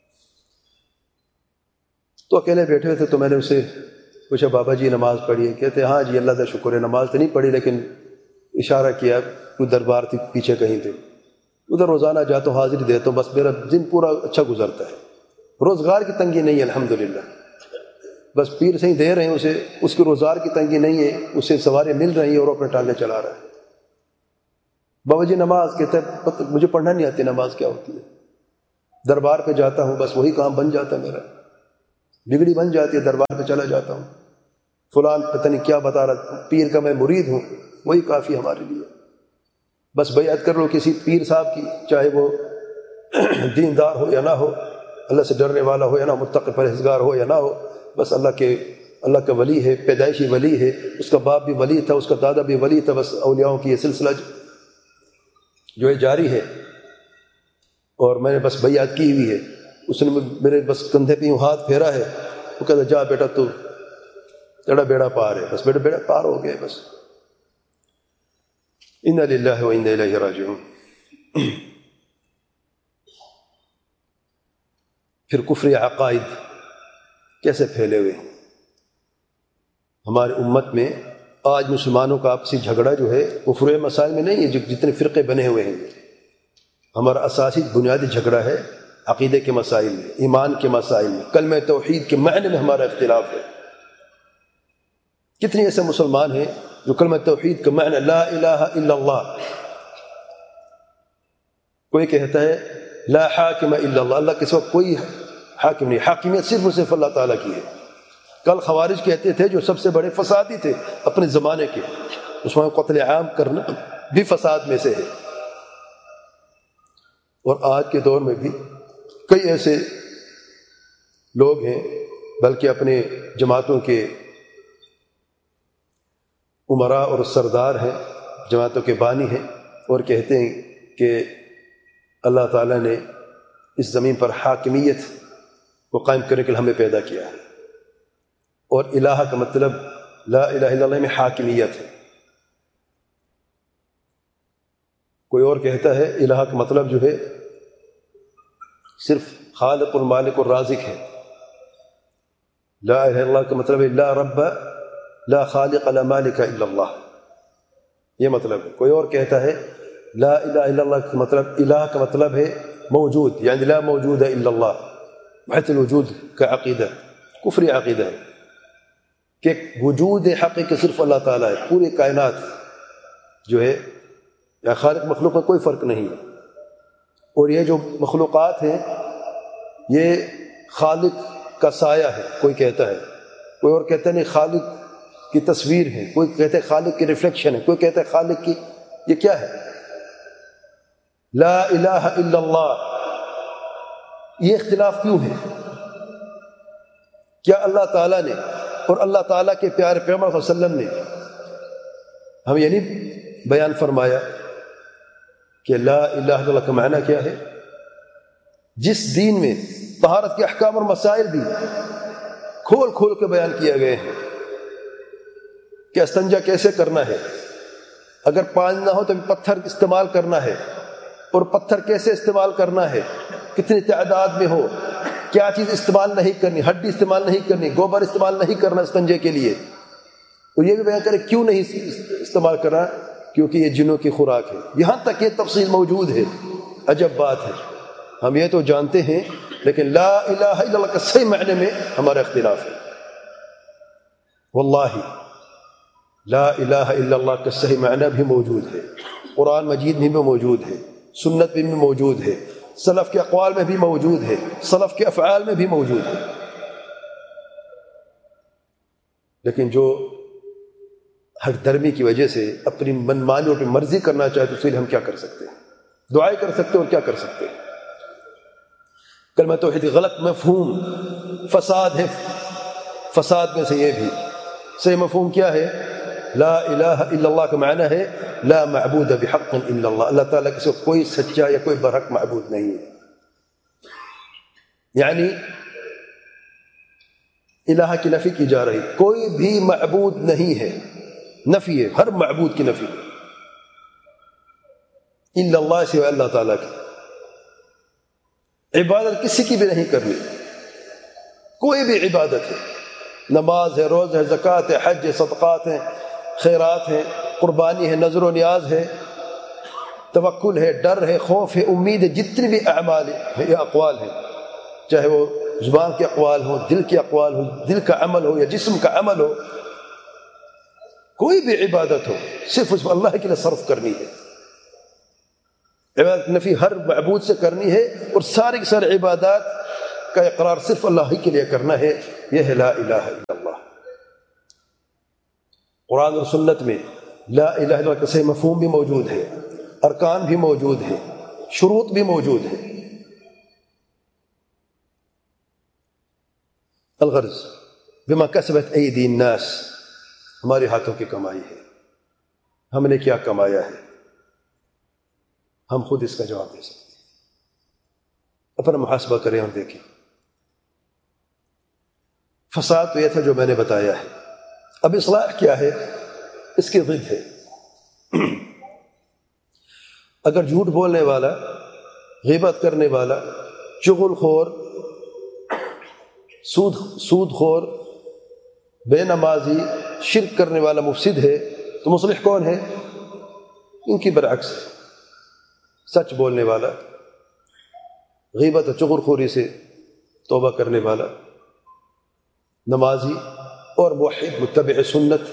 تو اکیلے بیٹھے ہوئے تھے، تو میں نے اسے پوچھا بابا جی نماز پڑھی ہے؟ کہتے ہاں جی اللہ کا شکر ہے، نماز تو نہیں پڑھی لیکن اشارہ کیا، کوئی دربار تھی پیچھے کہیں تھے، ادھر روزانہ جاتا ہوں، حاضری دیتا ہوں، بس میرا دن پورا اچھا گزرتا ہے، روزگار کی تنگی نہیں ہے الحمدللہ، بس پیر سے ہی دے رہے ہیں اسے، اس کی روزگار کی تنگی نہیں ہے، اسے سواریں مل رہی ہیں اور اپنے ٹانگیں چلا رہا ہے۔ بابا جی نماز، کہتے ہیں مجھے پڑھنا نہیں آتی نماز کیا ہوتی ہے، دربار پہ جاتا ہوں بس وہی کام بن جاتا ہے، میرا بگڑی بن جاتی ہے، دربار پہ چلا جاتا ہوں۔ فلان پتہ نہیں کیا بتا رہا، پیر کا میں مرید ہوں، وہی کافی ہمارے لیے۔ بس بیعت کر لو کسی پیر صاحب کی، چاہے وہ دیندار ہو یا نہ ہو، اللہ سے ڈرنے والا ہو یا نہ، متقی پرہیزگار ہو یا نہ ہو، بس اللہ کے اللہ کا ولی ہے، پیدائشی ولی ہے، اس کا باپ بھی ولی تھا، اس کا دادا بھی ولی تھا، بس اولیاؤں کی یہ سلسلہ جو ہے جاری ہے، اور میں نے بس بیعت کی ہوئی ہے۔ اس نے میرے بس کندھے پہ یوں ہاتھ پھیرا ہے، وہ کہتا جا بیٹا تو تیرا بیڑا پار ہے، بس بیٹا بیڑا پار ہو گیا بس۔ انا للہ و انا الیہ راجعون۔ پھر کفر عقائد کیسے پھیلے ہوئے ہیں ہماری امت میں۔ آج مسلمانوں کا آپسی جھگڑا جو ہے وہ فروع مسائل میں نہیں ہے، جتنے فرقے بنے ہوئے ہیں، ہمارا اساسی بنیادی جھگڑا ہے عقیدے کے مسائل میں، ایمان کے مسائل میں، کلمہ توحید کے معنی میں ہمارا اختلاف ہے۔ کتنے ایسے مسلمان ہیں جو کلمہ توحید کا معنی لا الہ الا اللہ، کوئی کہتا ہے لا حاکم الا اللہ، اللہ کے سوا کوئی حاکم نہیں، حاکمیت صرف اور صرف اللہ تعالیٰ کی ہے۔ کل خوارج کہتے تھے جو سب سے بڑے فسادی تھے اپنے زمانے کے، اس میں قتل عام کرنا بھی فساد میں سے ہے۔ اور آج کے دور میں بھی کئی ایسے لوگ ہیں، بلکہ اپنے جماعتوں کے امراء اور سردار ہیں، جماعتوں کے بانی ہیں، اور کہتے ہیں کہ اللہ تعالیٰ نے اس زمین پر حاکمیت کو قائم کرنے کے لیے ہمیں پیدا کیا ہے، اور الہ کا مطلب لا الہ الا اللہ میں حاکمیت ہے۔ کوئی اور کہتا ہے الہ کا مطلب جو ہے صرف خالق اور مالک اور رازق ہے، لا الہ الا اللہ کا مطلب ہے لا رب لا خالق لا مالک الا اللہ، یہ مطلب ہے۔ کوئی اور کہتا ہے لا الہ الا اللہ کا مطلب الہ کا مطلب ہے موجود، یعنی لا موجود الا اللہ، وحدت الوجود کا عقیدہ کفری عقیدہ ہے کہ وجود حقیقی صرف اللہ تعالیٰ ہے، پوری کائنات جو ہے یا خالق مخلوق میں کوئی فرق نہیں ہے، اور یہ جو مخلوقات ہیں یہ خالق کا سایہ ہے، کوئی کہتا ہے، کوئی اور کہتا ہے نہیں خالق کی تصویر ہے، کوئی کہتا ہے خالق کی ریفلیکشن ہے، کوئی کہتا ہے خالق کی، یہ کیا ہے؟ لا الہ الا اللہ، یہ اختلاف کیوں ہے؟ کیا اللہ تعالیٰ نے اور اللہ تعالیٰ کے پیارے پیغمبر صلی اللہ علیہ وسلم نے ہم یہ نہیں بیان فرمایا کہ لا الہ الا اللہ کا معنی کیا ہے؟ جس دین میں طہارت کے احکام اور مسائل بھی کھول کھول کے بیان کیے گئے ہیں کہ استنجا کیسے کرنا ہے، اگر پانی نہ ہو تو پتھر استعمال کرنا ہے، اور پتھر کیسے استعمال کرنا ہے، کتنی تعداد میں ہو، کیا چیز استعمال نہیں کرنی، ہڈی استعمال نہیں کرنی، گوبر استعمال نہیں کرنا استنجے کے لیے، اور یہ بھی بیان کرے کیوں نہیں استعمال کرنا، کیونکہ یہ جنوں کی خوراک ہے۔ یہاں تک یہ تفصیل موجود ہے، عجب بات ہے۔ ہم یہ تو جانتے ہیں، لیکن لا الہ الا اللہ کا صحیح معنی میں ہمارا اختلاف ہے۔ واللہ لا الہ الا اللہ کا صحیح معنی بھی موجود ہے، قرآن مجید میں بھی موجود ہے، سنت میں بھی موجود ہے، سلف کے اقوال میں بھی موجود ہے، سلف کے افعال میں بھی موجود ہے، لیکن جو ہر درمی کی وجہ سے اپنی من مانی اور اپنی مرضی کرنا چاہے تو اس کے لیے ہم کیا کر سکتے ہیں؟ دعائیں کر سکتے ہیں، اور کیا کر سکتے ہیں؟ کلمہ توحید غلط مفہوم فساد ہے، فساد میں سے یہ بھی صحیح مفہوم کیا ہے؟ لا الہ الا اللہ کا معنی ہے لا معبود بحق الا اللہ، اللہ تعالیٰ کے سوا کوئی سچا یا کوئی برحق معبود نہیں ہے، یعنی الہ کی نفی کی جا رہی، کوئی بھی معبود نہیں ہے، نفی ہے، ہر معبود کی نفی ہے الا اللہ، سوائے اللہ تعالیٰ کی۔ عبادت کسی کی بھی نہیں کرنی، کوئی بھی عبادت ہے، نماز ہے، روزہ ہے، زکوٰۃ ہے، حج ہے، صدقات ہیں، خیرات ہیں، قربانی ہے، نظر و نیاز ہے، توکل ہے، ڈر ہے، خوف ہے، امید ہے، جتنے بھی اعمال ہیں یا اقوال ہیں، چاہے وہ زبان کے اقوال ہوں، دل کے اقوال ہوں، دل کا عمل ہو یا جسم کا عمل ہو، کوئی بھی عبادت ہو صرف اس اللہ کے لیے صرف کرنی ہے۔ عبادت نفی ہر معبود سے کرنی ہے، اور ساری کی ساری عبادات کا اقرار صرف اللہ ہی کے لیے کرنا ہے، یہ ہے لا الہ الا اللہ۔ قرآن اور سنت میں لا الہ الا اللہ کا صحیح مفہوم بھی موجود ہے، ارکان بھی موجود ہے، شروط بھی موجود ہے۔ الغرض بما کسبت ایدی الناس، ہمارے ہاتھوں کی کمائی ہے، ہم نے کیا کمایا ہے، ہم خود اس کا جواب دے سکتے ہیں۔ اپنا محاسبہ کریں اور دیکھیں۔ فساد تو یہ تھا جو میں نے بتایا ہے، اب اصلاح کیا ہے، اس کی ضد ہے۔ اگر جھوٹ بولنے والا، غیبت کرنے والا، چغل خور، سود سود خور، بے نمازی، شرک کرنے والا مفسد ہے، تو مصلح کون ہے؟ ان کی برعکس ہے، سچ بولنے والا، غیبت و چغل خوری سے توبہ کرنے والا، نمازی اور موحد متبع سنت،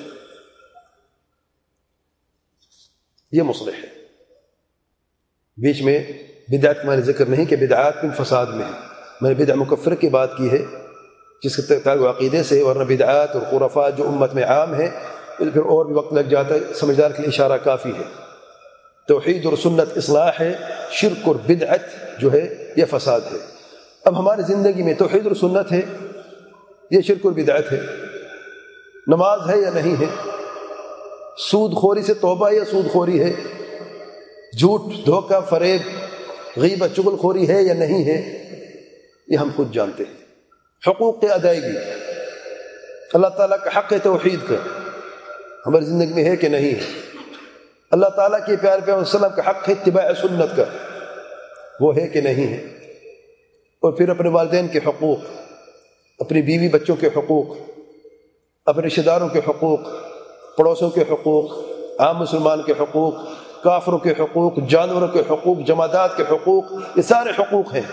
یہ مصلح ہے۔ بیچ میں بدعت کا میں نے ذکر نہیں کہ بدعات میں فساد میں ہے، میں نے بدع مکفر کی بات کی ہے جس کے تعلق عقیدے سے، ورنہ بدعات اور خرافات جو امت میں عام ہیں پھر اور بھی وقت لگ جاتا ہے، سمجھدار کے لیے اشارہ کافی ہے۔ توحید اور سنت اصلاح ہے، شرک اور بدعت جو ہے یہ فساد ہے۔ اب ہماری زندگی میں توحید اور سنت ہے، یہ شرک اور بدعت ہے، نماز ہے یا نہیں ہے، سود خوری سے توبہ یا سود خوری ہے، جھوٹ دھوکہ فریب غیبت چغل خوری ہے یا نہیں ہے، یہ ہم خود جانتے ہیں۔ حقوق کی ادائیگی، اللہ تعالیٰ کا حق توحید کا ہماری زندگی میں ہے کہ نہیں ہے، اللہ تعالیٰ کے پیارے پیغمبر صلی اللہ علیہ وسلم کا حق ہے اتباع سنت کا، وہ ہے کہ نہیں ہے، اور پھر اپنے والدین کے حقوق، اپنی بیوی بچوں کے حقوق، اپنے رشتہ داروں کے حقوق، پڑوسوں کے حقوق، عام مسلمان کے حقوق، کافروں کے حقوق، جانوروں کے حقوق، جمادات کے حقوق، یہ سارے حقوق ہیں۔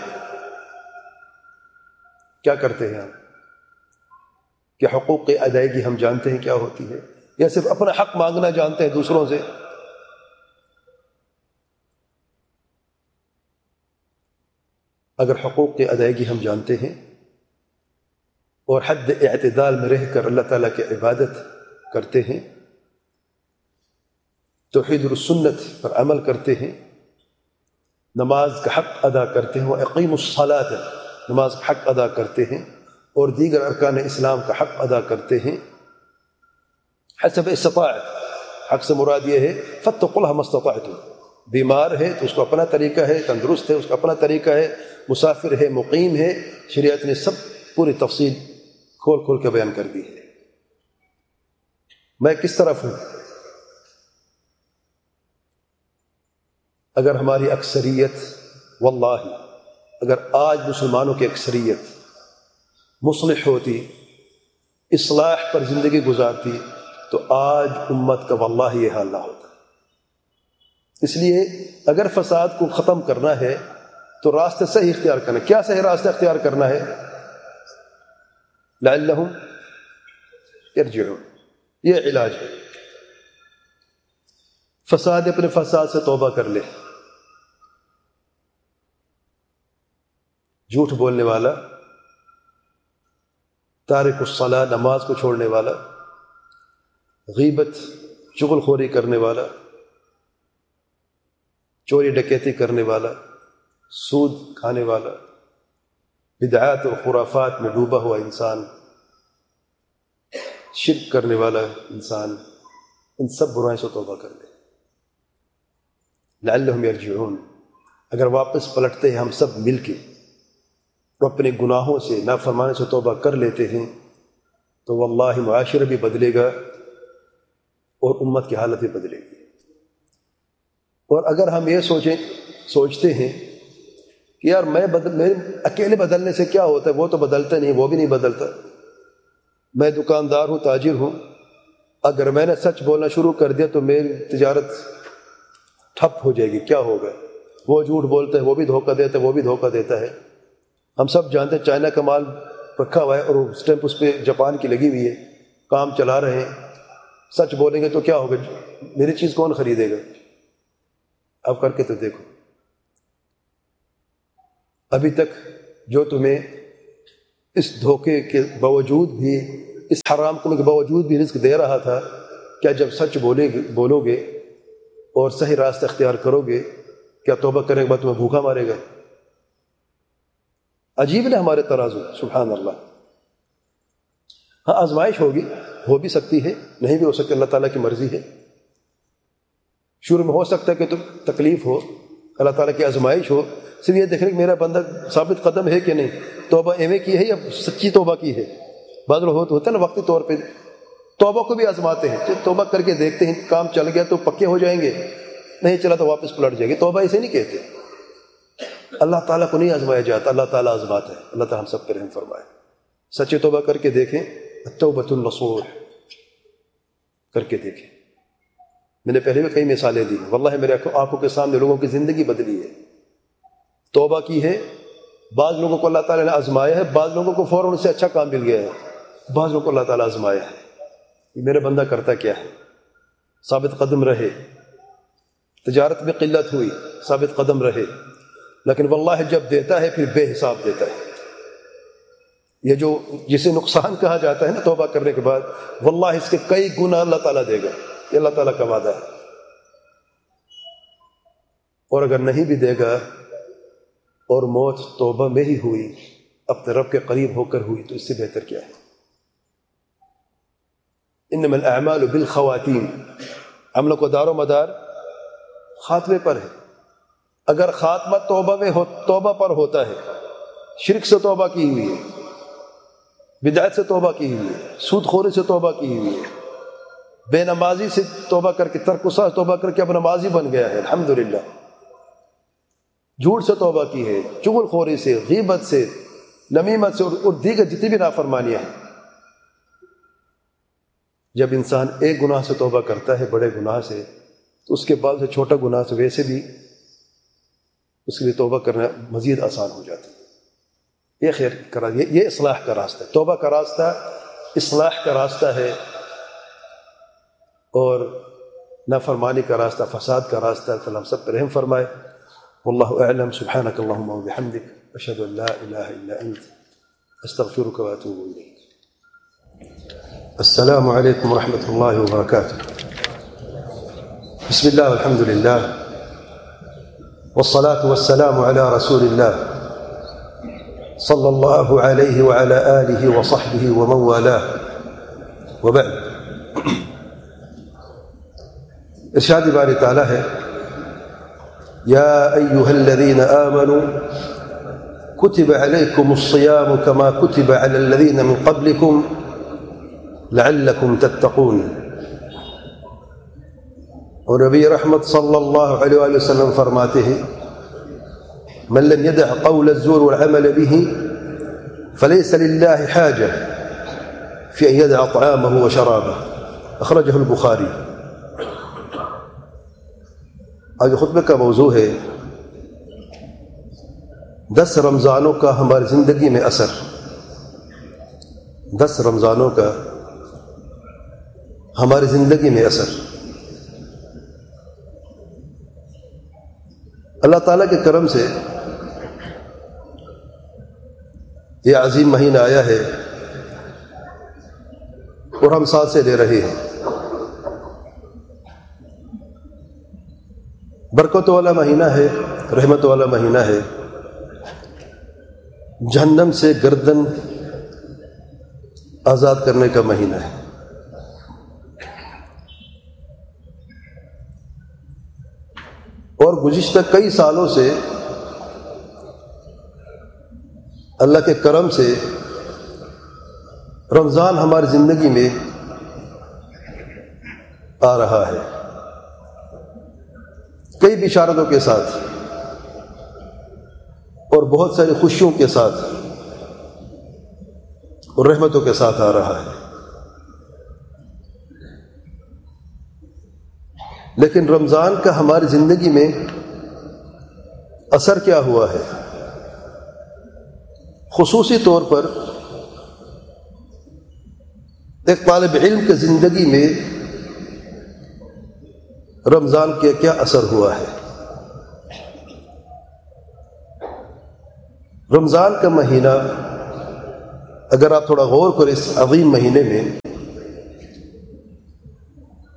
کیا کرتے ہیں ہم؟ کہ حقوق کی ادائیگی ہم جانتے ہیں کیا ہوتی ہے، یا صرف اپنا حق مانگنا جانتے ہیں دوسروں سے؟ اگر حقوق کی ادائیگی ہم جانتے ہیں اور حد اعتدال میں رہ کر اللہ تعالیٰ کی عبادت کرتے ہیں، توحید اور سنت پر عمل کرتے ہیں، نماز کا حق ادا کرتے ہیں، وَأَقِيمُوا الصَّلَاةَ، نماز کا حق ادا کرتے ہیں، اور دیگر ارکان اسلام کا حق ادا کرتے ہیں حسب استطاعت۔ حق سے مراد یہ ہے فَاتَّقُوا اللَّهَ مَا اسْتَطَعْتُمْ، بیمار ہے تو اس کو اپنا طریقہ ہے، تندرست ہے اس کا اپنا طریقہ ہے، مسافر ہے، مقیم ہے، شریعت نے سب پوری تفصیل کھول کھول کے بیان کر دی ہے۔ میں کس طرف ہوں؟ اگر ہماری اکثریت، واللہ اگر آج مسلمانوں کی اکثریت مصلح ہوتی، اصلاح پر زندگی گزارتی، تو آج امت کا واللہ یہ حال نہ ہوتا۔ اس لیے اگر فساد کو ختم کرنا ہے تو راستہ صحیح اختیار کرنا ہے۔ کیا صحیح راستہ اختیار کرنا ہے؟ لعلہم یرجعون، یہ علاج ہے۔ فساد اپنے فساد سے توبہ کر لے، جھوٹ بولنے والا، تارک الصلاۃ، نماز کو چھوڑنے والا، غیبت چغل خوری کرنے والا، چوری ڈکیتی کرنے والا، سود کھانے والا، بدعات اور خرافات میں ڈوبا ہوا انسان، شرک کرنے والا انسان، ان سب برائیوں سے توبہ کر لے۔ لعلہم یرجعون، اگر واپس پلٹتے ہیں ہم سب مل کے اور اپنے گناہوں سے، نافرمانی سے توبہ کر لیتے ہیں، تو واللہ معاشرہ بھی بدلے گا اور امت کی حالت بھی بدلے گی۔ اور اگر ہم یہ سوچیں سوچتے ہیں کہ یار میں بدل میں اکیلے بدلنے سے کیا ہوتا ہے، وہ تو بدلتا نہیں، وہ بھی نہیں بدلتا، میں دکاندار ہوں، تاجر ہوں، اگر میں نے سچ بولنا شروع کر دیا تو میری تجارت ٹھپ ہو جائے گی، کیا ہوگا؟ وہ جھوٹ بولتا ہے، وہ بھی دھوکہ دیتا ہے، وہ بھی دھوکہ دیتا ہے۔ ہم سب جانتے ہیں چائنا کا مال رکھا ہوا ہے اور اسٹیمپ اس پہ جاپان کی لگی ہوئی ہے، کام چلا رہے ہیں، سچ بولیں گے تو کیا ہوگا؟ میری چیز کون خریدے گا؟ اب کر کے تو دیکھو۔ ابھی تک جو تمہیں اس دھوکے کے باوجود بھی، اس حرام کمائی کے باوجود بھی رزق دے رہا تھا، کیا جب سچ بولے گے بولو گے اور صحیح راستہ اختیار کرو گے کیا توبہ کرنے کے بعد تمہیں بھوکا مارے گا؟ عجیب ہے ہمارے ترازو، سبحان اللہ۔ ہاں آزمائش ہوگی، ہو بھی سکتی ہے، نہیں بھی ہو سکتی، اللہ تعالیٰ کی مرضی ہے۔ شروع میں ہو سکتا ہے کہ تم تکلیف ہو، اللہ تعالیٰ کی آزمائش ہو، صرف یہ دیکھ رہے کہ میرا بندہ ثابت قدم ہے کہ نہیں، توبہ ایویں کی ہے یا سچی توبہ کی ہے۔ بعض لوگ ہوتا ہے نا وقتی طور پہ توبہ کو بھی آزماتے ہیں، توبہ کر کے دیکھتے ہیں کام چل گیا تو پکے ہو جائیں گے، نہیں چلا تو واپس پلٹ جائیں گے۔ توبہ اسے نہیں کہتے۔ اللہ تعالیٰ کو نہیں آزمایا جاتا، اللہ تعالیٰ آزماتا ہے۔ اللہ تعالیٰ ہم سب پر رحم فرمائے۔ سچی توبہ کر کے دیکھیں، التوبۃ النصوح کر کے دیکھیں۔ میں نے پہلے بھی کئی مثالیں دی ہیں، واللہ میرے آنکھوں کے سامنے لوگوں کی زندگی بدلی ہے، توبہ کی ہے۔ بعض لوگوں کو اللہ تعالیٰ نے آزمایا ہے، بعض لوگوں کو فوراً اس سے اچھا کام مل گیا ہے، بعض لوگوں کو اللہ تعالیٰ آزمایا ہے۔ یہ میرا بندہ کرتا کیا ہے، ثابت قدم رہے، تجارت میں قلت ہوئی، ثابت قدم رہے، لیکن واللہ جب دیتا ہے پھر بے حساب دیتا ہے۔ یہ جو جسے نقصان کہا جاتا ہے نا توبہ کرنے کے بعد، واللہ اس کے کئی گنا اللہ تعالیٰ دے گا، یہ اللہ تعالیٰ کا وعدہ ہے۔ اور اگر نہیں بھی دے گا اور موت توبہ میں ہی ہوئی، اپنے رب کے قریب ہو کر ہوئی، تو اس سے بہتر کیا ہے؟ انما الاعمال بالخواتیم، عملوں کو دار و مدار خاتمے پر ہے۔ اگر خاتمہ توبہ میں ہو، توبہ پر ہوتا ہے، شرک سے توبہ کی ہوئی ہے، بدعت سے توبہ کی ہوئی ہے، سود خوری سے توبہ کی ہوئی ہے، بے نمازی سے توبہ کر کے، ترک الصلاۃ توبہ کر کے اب نمازی بن گیا ہے الحمدللہ، جھوٹ سے توبہ کی ہے، چغل خوری سے، غیبت سے، نمیمت سے اور دیگر جتنی بھی نافرمانیاں ہیں۔ جب انسان ایک گناہ سے توبہ کرتا ہے، بڑے گناہ سے، تو اس کے بعد سے چھوٹا گناہ سے ویسے بھی اس کے لیے توبہ کرنا مزید آسان ہو جاتا ہے۔ یہ خیر کا یہ, یہ اصلاح کا راستہ ہے، توبہ کا راستہ اصلاح کا راستہ ہے، اور نافرمانی کا راستہ فساد کا راستہ ہے۔ اللہ ہم سب پر رحم فرمائے۔ واللہ اعلم، سبحانک اللہم وبحمدک، اشہد ان لا الہ الا انت، استغفرک واتوب الیک۔ السلام علیکم ورحمۃ اللہ وبرکاتہ۔ بسم اللہ والحمد للہ والصلاة والسلام على رسول الله صلی اللہ علیہ وعلى آلہ وصحبہ ومن والاه، وبعد۔ ارشاد باری تعالیٰ ہے، یا ایہا الذین آمنوا کتب علیکم الصیام کما کتب علی الذین من قبلکم لعلکم تتقون۔ اور نبی رحمت صلی اللہ علیہ وآلہ وسلم فرماتے ہیں، من لم يدع قول الزور والعمل به فليس لله حاجة في أن يدع طعامه وشرابه، أخرجه البخاري۔ آج خطبے کا موضوع ہے دس رمضانوں کا ہماری زندگی میں اثر۔ دس رمضانوں کا ہماری زندگی میں اثر۔ اللہ تعالیٰ کے کرم سے یہ عظیم مہینہ آیا ہے اور ہم ساتھ سے لے رہے ہیں۔ برکت والا مہینہ ہے، رحمت والا مہینہ ہے، جہنم سے گردن آزاد کرنے کا مہینہ ہے۔ اور گزشتہ کئی سالوں سے اللہ کے کرم سے رمضان ہماری زندگی میں آ رہا ہے، کئی بشارتوں کے ساتھ اور بہت ساری خوشیوں کے ساتھ اور رحمتوں کے ساتھ آ رہا ہے۔ لیکن رمضان کا ہماری زندگی میں اثر کیا ہوا ہے؟ خصوصی طور پر ایک طالب علم کی زندگی میں رمضان کے کیا اثر ہوا ہے؟ رمضان کا مہینہ اگر آپ تھوڑا غور کریں اس عظیم مہینے میں،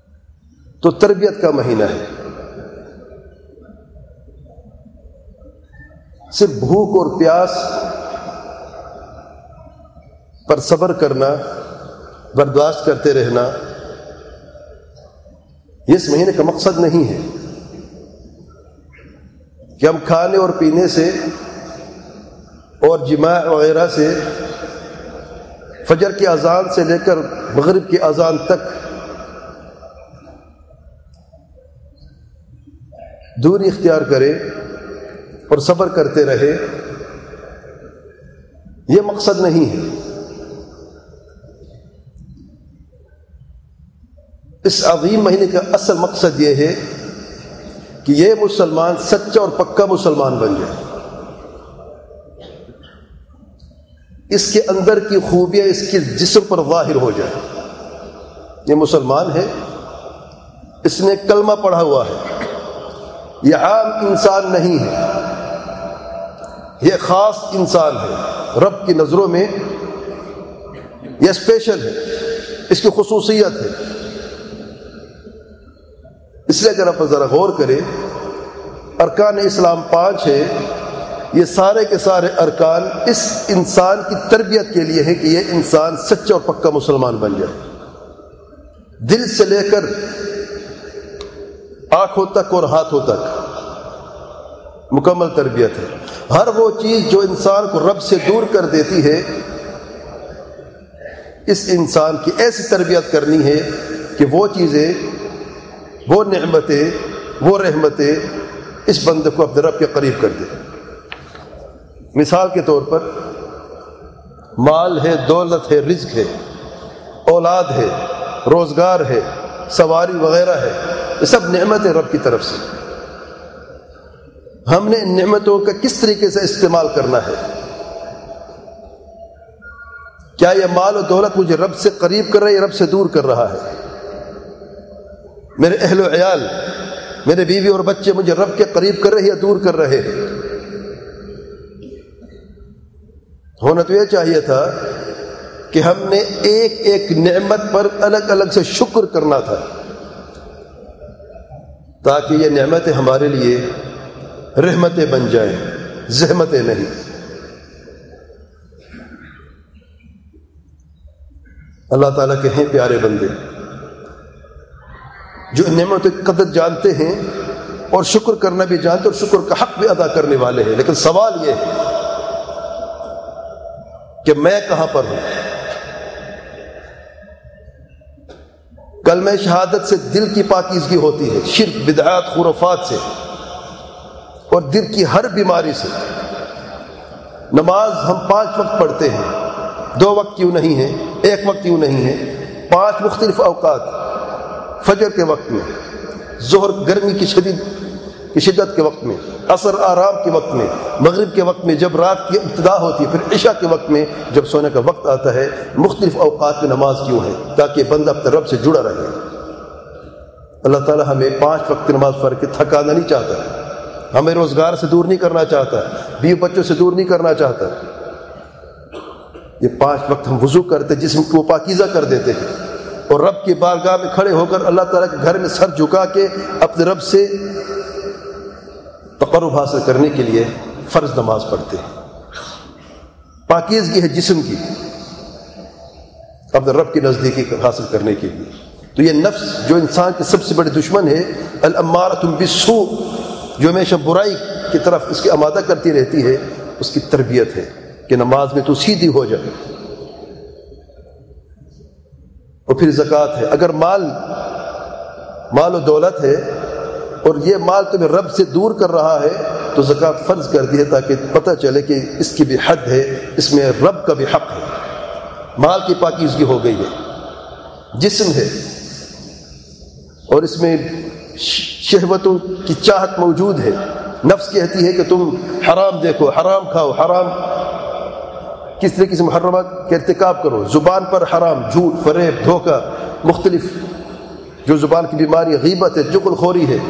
تو تربیت کا مہینہ ہے. صرف بھوک اور پیاس پر صبر کرنا، برداشت کرتے رہنا، یہ اس مہینے کا مقصد نہیں ہے کہ ہم کھانے اور پینے سے اور جماع وغیرہ سے فجر کی اذان سے لے کر مغرب کی اذان تک دوری اختیار کرے اور صبر کرتے رہے. یہ مقصد نہیں ہے. اس عظیم مہینے کا اصل مقصد یہ ہے کہ یہ مسلمان سچا اور پکا مسلمان بن جائے. اس کے اندر کی خوبیاں اس کے جسم پر ظاہر ہو جائے. یہ مسلمان ہے، اس نے کلمہ پڑھا ہوا ہے، یہ عام انسان نہیں ہے، یہ خاص انسان ہے. رب کی نظروں میں یہ اسپیشل ہے، اس کی خصوصیت ہے. اس لیے اگر آپ ذرا غور کریں، ارکان اسلام پانچ ہے. یہ سارے کے سارے ارکان اس انسان کی تربیت کے لیے ہے کہ یہ انسان سچا اور پکا مسلمان بن جائے. دل سے لے کر آنکھوں تک اور ہاتھوں تک مکمل تربیت ہے. ہر وہ چیز جو انسان کو رب سے دور کر دیتی ہے، اس انسان کی ایسی تربیت کرنی ہے کہ وہ چیزیں، وہ نعمتیں، وہ رحمتیں اس بندے کو اپنے رب کے قریب کر دے. مثال کے طور پر مال ہے، دولت ہے، رزق ہے، اولاد ہے، روزگار ہے، سواری وغیرہ ہے، یہ سب نعمتیں رب کی طرف سے. ہم نے ان نعمتوں کا کس طریقے سے استعمال کرنا ہے؟ کیا یہ مال و دولت مجھے رب سے قریب کر رہا ہے یا رب سے دور کر رہا ہے؟ میرے اہل و عیال، میرے بیوی اور بچے مجھے رب کے قریب کر رہے یا دور کر رہے ہیں؟ ہونا تو یہ چاہیے تھا کہ ہم نے ایک ایک نعمت پر الگ الگ سے شکر کرنا تھا، تاکہ یہ نعمتیں ہمارے لیے رحمتیں بن جائیں، زحمتیں نہیں. اللہ تعالیٰ کے ہیں پیارے بندے جو ان نعمتوں کی قدر جانتے ہیں اور شکر کرنا بھی جانتے اور شکر کا حق بھی ادا کرنے والے ہیں. لیکن سوال یہ ہے کہ میں کہاں پر ہوں؟ کلمہ شہادت سے دل کی پاکیزگی ہوتی ہے، شرک، بدعات، خرافات سے اور دل کی ہر بیماری سے. نماز ہم پانچ وقت پڑھتے ہیں، دو وقت کیوں نہیں ہے، ایک وقت کیوں نہیں ہے، پانچ مختلف اوقات. فجر کے وقت میں، ظہر گرمی کی شدید کی شدت کے وقت میں، عصر آرام کے وقت میں، مغرب کے وقت میں جب رات کی ابتدا ہوتی ہے، پھر عشاء کے وقت میں جب سونے کا وقت آتا ہے. مختلف اوقات میں نماز کیوں ہے؟ تاکہ بندہ اپنے رب سے جڑا رہے. اللہ تعالی ہمیں پانچ وقت کی نماز پڑھ کے تھکانا نہیں چاہتا، ہمیں روزگار سے دور نہیں کرنا چاہتا، بیوی بچوں سے دور نہیں کرنا چاہتا. یہ پانچ وقت ہم وضو کرتے، جسم کو پاکیزہ کر دیتے ہیں اور رب کی بارگاہ میں کھڑے ہو کر اللہ تعالیٰ کے گھر میں سر جھکا کے اپنے رب سے تقرب حاصل کرنے کے لیے فرض نماز پڑھتے ہیں. پاکیزگی ہے جسم کی اپنے رب کی نزدیکی حاصل کرنے کے لیے. تو یہ نفس جو انسان کے سب سے بڑے دشمن ہے، الامارۃ بالسوء، جو ہمیشہ برائی کی طرف اس کی آمادہ کرتی رہتی ہے، اس کی تربیت ہے کہ نماز میں تو سیدھی ہو جائے. اور پھر زکوٰۃ ہے. اگر مال مال و دولت ہے اور یہ مال تمہیں رب سے دور کر رہا ہے تو زکوٰۃ فرض کر دی ہے تاکہ پتہ چلے کہ اس کی بھی حد ہے، اس میں رب کا بھی حق ہے. مال کی پاکیزگی ہو گئی ہے. جسم ہے اور اس میں شہوتوں کی چاہت موجود ہے. نفس کہتی ہے کہ تم حرام دیکھو، حرام کھاؤ، حرام کس طریقے سے محرمات کا ارتکاب کرو. زبان پر حرام، جھوٹ، فریب، دھوکہ، مختلف جو زبان کی بیماری، غیبت ہے، چغل خوری ہے.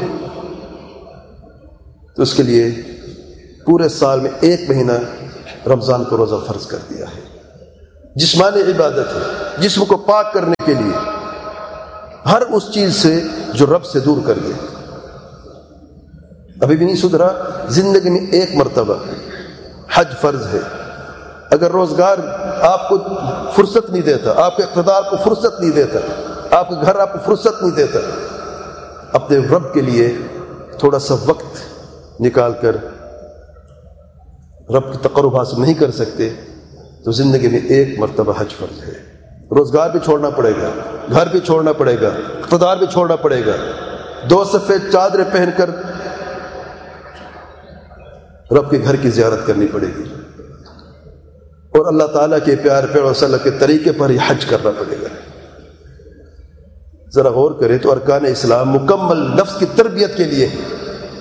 تو اس کے لیے پورے سال میں ایک مہینہ رمضان کو روزہ فرض کر دیا ہے. جسمانی عبادت ہے، جسم کو پاک کرنے کے لیے. ہر اس چیز سے جو رب سے دور کر دے. ابھی بھی نہیں سدھرا. زندگی میں ایک مرتبہ حج فرض ہے. اگر روزگار آپ کو فرصت نہیں دیتا، آپ کے اقتدار کو فرصت نہیں دیتا، آپ کے گھر آپ کو فرصت نہیں دیتا، اپنے رب کے لیے تھوڑا سا وقت نکال کر رب کی تقرب حاصل نہیں کر سکتے تو زندگی میں ایک مرتبہ حج فرض ہے. روزگار بھی چھوڑنا پڑے گا، گھر بھی چھوڑنا پڑے گا، اقتدار بھی چھوڑنا پڑے گا. دو سفید چادریں پہن کر رب کے گھر کی زیارت کرنی پڑے گی، اور اللہ تعالیٰ کے پیار پیار اور صلی اللہ کے طریقے پر ہی حج کرنا پڑے گا. ذرا غور کریں تو ارکان اسلام مکمل نفس کی تربیت کے لیے ہے.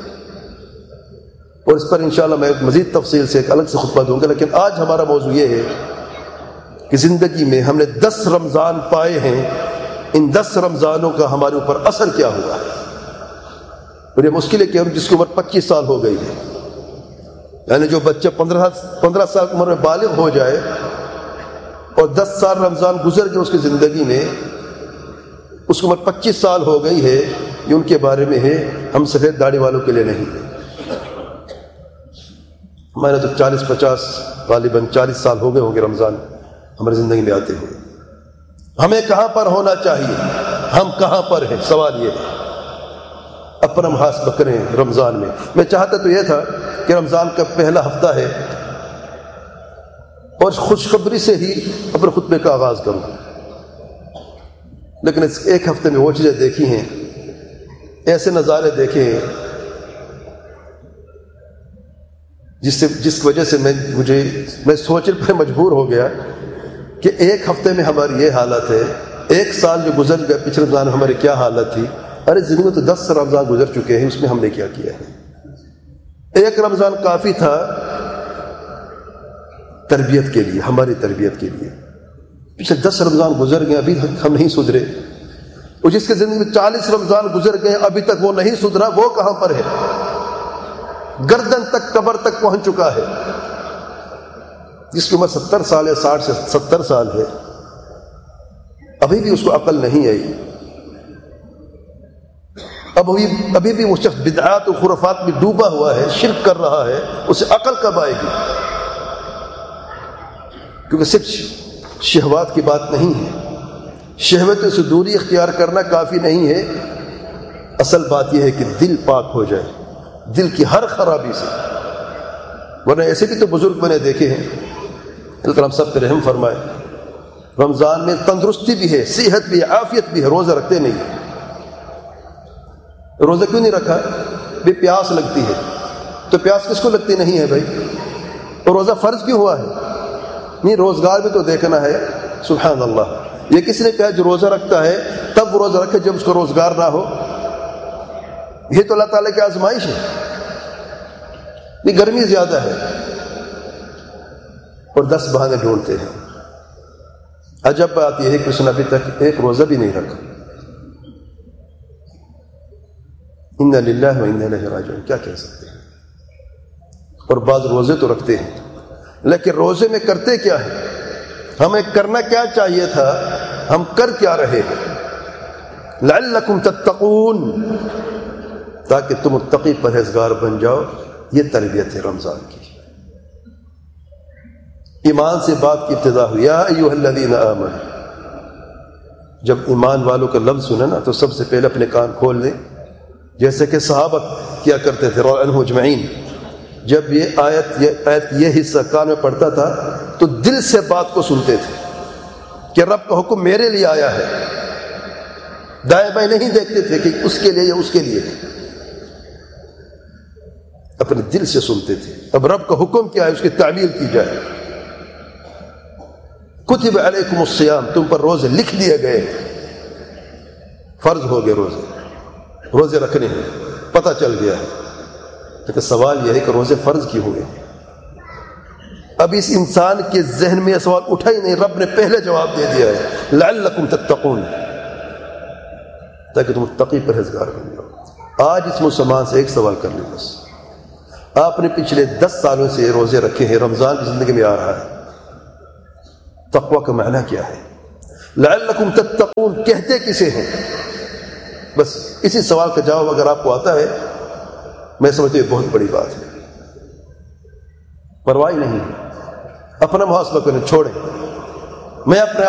اور اس پر انشاءاللہ میں مزید تفصیل سے ایک الگ سے خطبہ دوں گا. لیکن آج ہمارا موضوع یہ ہے کہ زندگی میں ہم نے دس رمضان پائے ہیں، ان دس رمضانوں کا ہمارے اوپر اثر کیا ہوا ہے. اور یہ مشکل ہے کہ ہم جس کی عمر پچیس سال ہو گئی ہے، یعنی جو بچہ پندرہ پندرہ سال کی عمر میں بالغ ہو جائے اور دس سال رمضان گزر گئے اس کی زندگی میں، اس کی عمر پچیس سال ہو گئی ہے، یہ ان کے بارے میں ہے. ہم سفید داڑھی والوں کے لیے نہیں ہے. ہمارے تو چالیس پچاس غالباً چالیس سال ہو گئے ہوں گے رمضان ہماری زندگی میں آتے ہوئے. ہمیں کہاں پر ہونا چاہیے؟ ہم کہاں پر ہیں؟ سوال یہ ہے. اپنا محاسبہ کریں رمضان میں. میں چاہتا تو یہ تھا کہ رمضان کا پہلا ہفتہ ہے اور خوشخبری سے ہی اپنے خطبے کا آغاز کروں، لیکن اس ایک ہفتے میں وہ چیزیں دیکھی ہیں، ایسے نظارے دیکھے ہیں جس سے جس وجہ سے میں مجھے میں سوچنے پر مجبور ہو گیا کہ ایک ہفتے میں ہماری یہ حالت ہے. ایک سال جو گزر گیا پچھلے رمضان میں ہماری کیا حالت تھی. ارے زندگی میں تو دس رمضان گزر چکے ہیں، اس میں ہم نے کیا کیا ہے. ایک رمضان کافی تھا تربیت کے لیے، ہماری تربیت کے لیے. پچھلے دس رمضان گزر گئے، ابھی تک ہم نہیں سدھرے. اور جس کے زندگی میں چالیس رمضان گزر گئے ابھی تک وہ نہیں سدھرا، وہ کہاں پر ہے؟ گردن تک قبر تک پہنچ چکا ہے. جس کی عمر ستر سال ہے، ساٹھ سے ستر سال ہے، ابھی بھی اس کو عقل نہیں آئی. اب ابھی ابھی بھی وہ شخص بدعات و خرافات میں ڈوبا ہوا ہے، شرک کر رہا ہے. اسے عقل کب آئے گی؟ کیونکہ صرف شہوات کی بات نہیں ہے، شہوتوں سے دوری اختیار کرنا کافی نہیں ہے. اصل بات یہ ہے کہ دل پاک ہو جائے، دل کی ہر خرابی سے. ورنہ ایسے بھی تو بزرگ میں نے دیکھے ہیں، اللہ تعالیٰ ہم سب پہ رحم فرمائے، رمضان میں تندرستی بھی ہے، صحت بھی ہے، عافیت بھی ہے، روزہ رکھتے نہیں ہیں. روزہ کیوں نہیں رکھا؟ بھی پیاس لگتی ہے. تو پیاس کس کو لگتی نہیں ہے بھائی؟ اور روزہ فرض کیوں ہوا ہے؟ نہیں، روزگار بھی تو دیکھنا ہے. سبحان اللہ، یہ کس نے کہا جو روزہ رکھتا ہے تب وہ روزہ رکھے جب اس کو روزگار نہ ہو؟ یہ تو اللہ تعالیٰ کی آزمائش ہے. نہیں، گرمی زیادہ ہے اور دس بہانے ڈھونڈتے ہیں. عجب بات یہ ہے کہ اس نے ابھی تک ایک روزہ بھی نہیں رکھا. انا للہ و انا الیہ راجعون، کیا کہہ سکتے ہیں. اور بعض روزے تو رکھتے ہیں، لیکن روزے میں کرتے کیا ہے؟ ہمیں کرنا کیا چاہیے تھا، ہم کر کیا رہے ہیں؟ لعلکم تتقون، تاکہ تم متقی پرہیزگار بن جاؤ. یہ تربیت ہے رمضان کی. ایمان سے بات کی ابتدا ہوئی، یا ایھا الذین آمنوا. جب ایمان والوں کا لفظ سنا نا تو سب سے پہلے اپنے کان کھول لیں، جیسے کہ صحابہ کیا کرتے تھے رضی اللہ عنہم اجمعین. جب یہ آیت یہ آیت یہ حصہ کان میں پڑتا تھا تو دل سے بات کو سنتے تھے کہ رب کا حکم میرے لیے آیا ہے. دائیں بائیں نہیں دیکھتے تھے کہ اس کے لیے یا اس کے لیے، اپنے دل سے سنتے تھے. اب رب کا حکم کیا ہے، اس کی تعمیل کی جائے. کتب علیکم الصیام، تم پر روزے لکھ دیے گئے، فرض ہو گئے روزے، روزے رکھنے ہیں، پتہ چل گیا ہے. لیکن سوال یہ ہے کہ روزے فرض کیوں ہوئے؟ اب اس انسان کے ذہن میں یہ سوال اٹھا ہی نہیں، رب نے پہلے جواب دے دیا ہے، لعلکم تتقون، تاکہ تم متقی پرہیزگار بن جاؤ. آج اس مسلمان سے ایک سوال کر لیں بس، آپ نے پچھلے دس سالوں سے روزے رکھے ہیں، رمضان کی زندگی میں آ رہا ہے، تقوی کا معنی کیا ہے؟ لعلکم تتقون کہتے کسے ہیں؟ بس اسی سوال کا جواب اگر آپ کو آتا ہے، میں سمجھتا ہوں یہ بہت بڑی بات ہے. پرواہ نہیں ہے، اپنا محاسبہ کریں، چھوڑیں. میں اپنے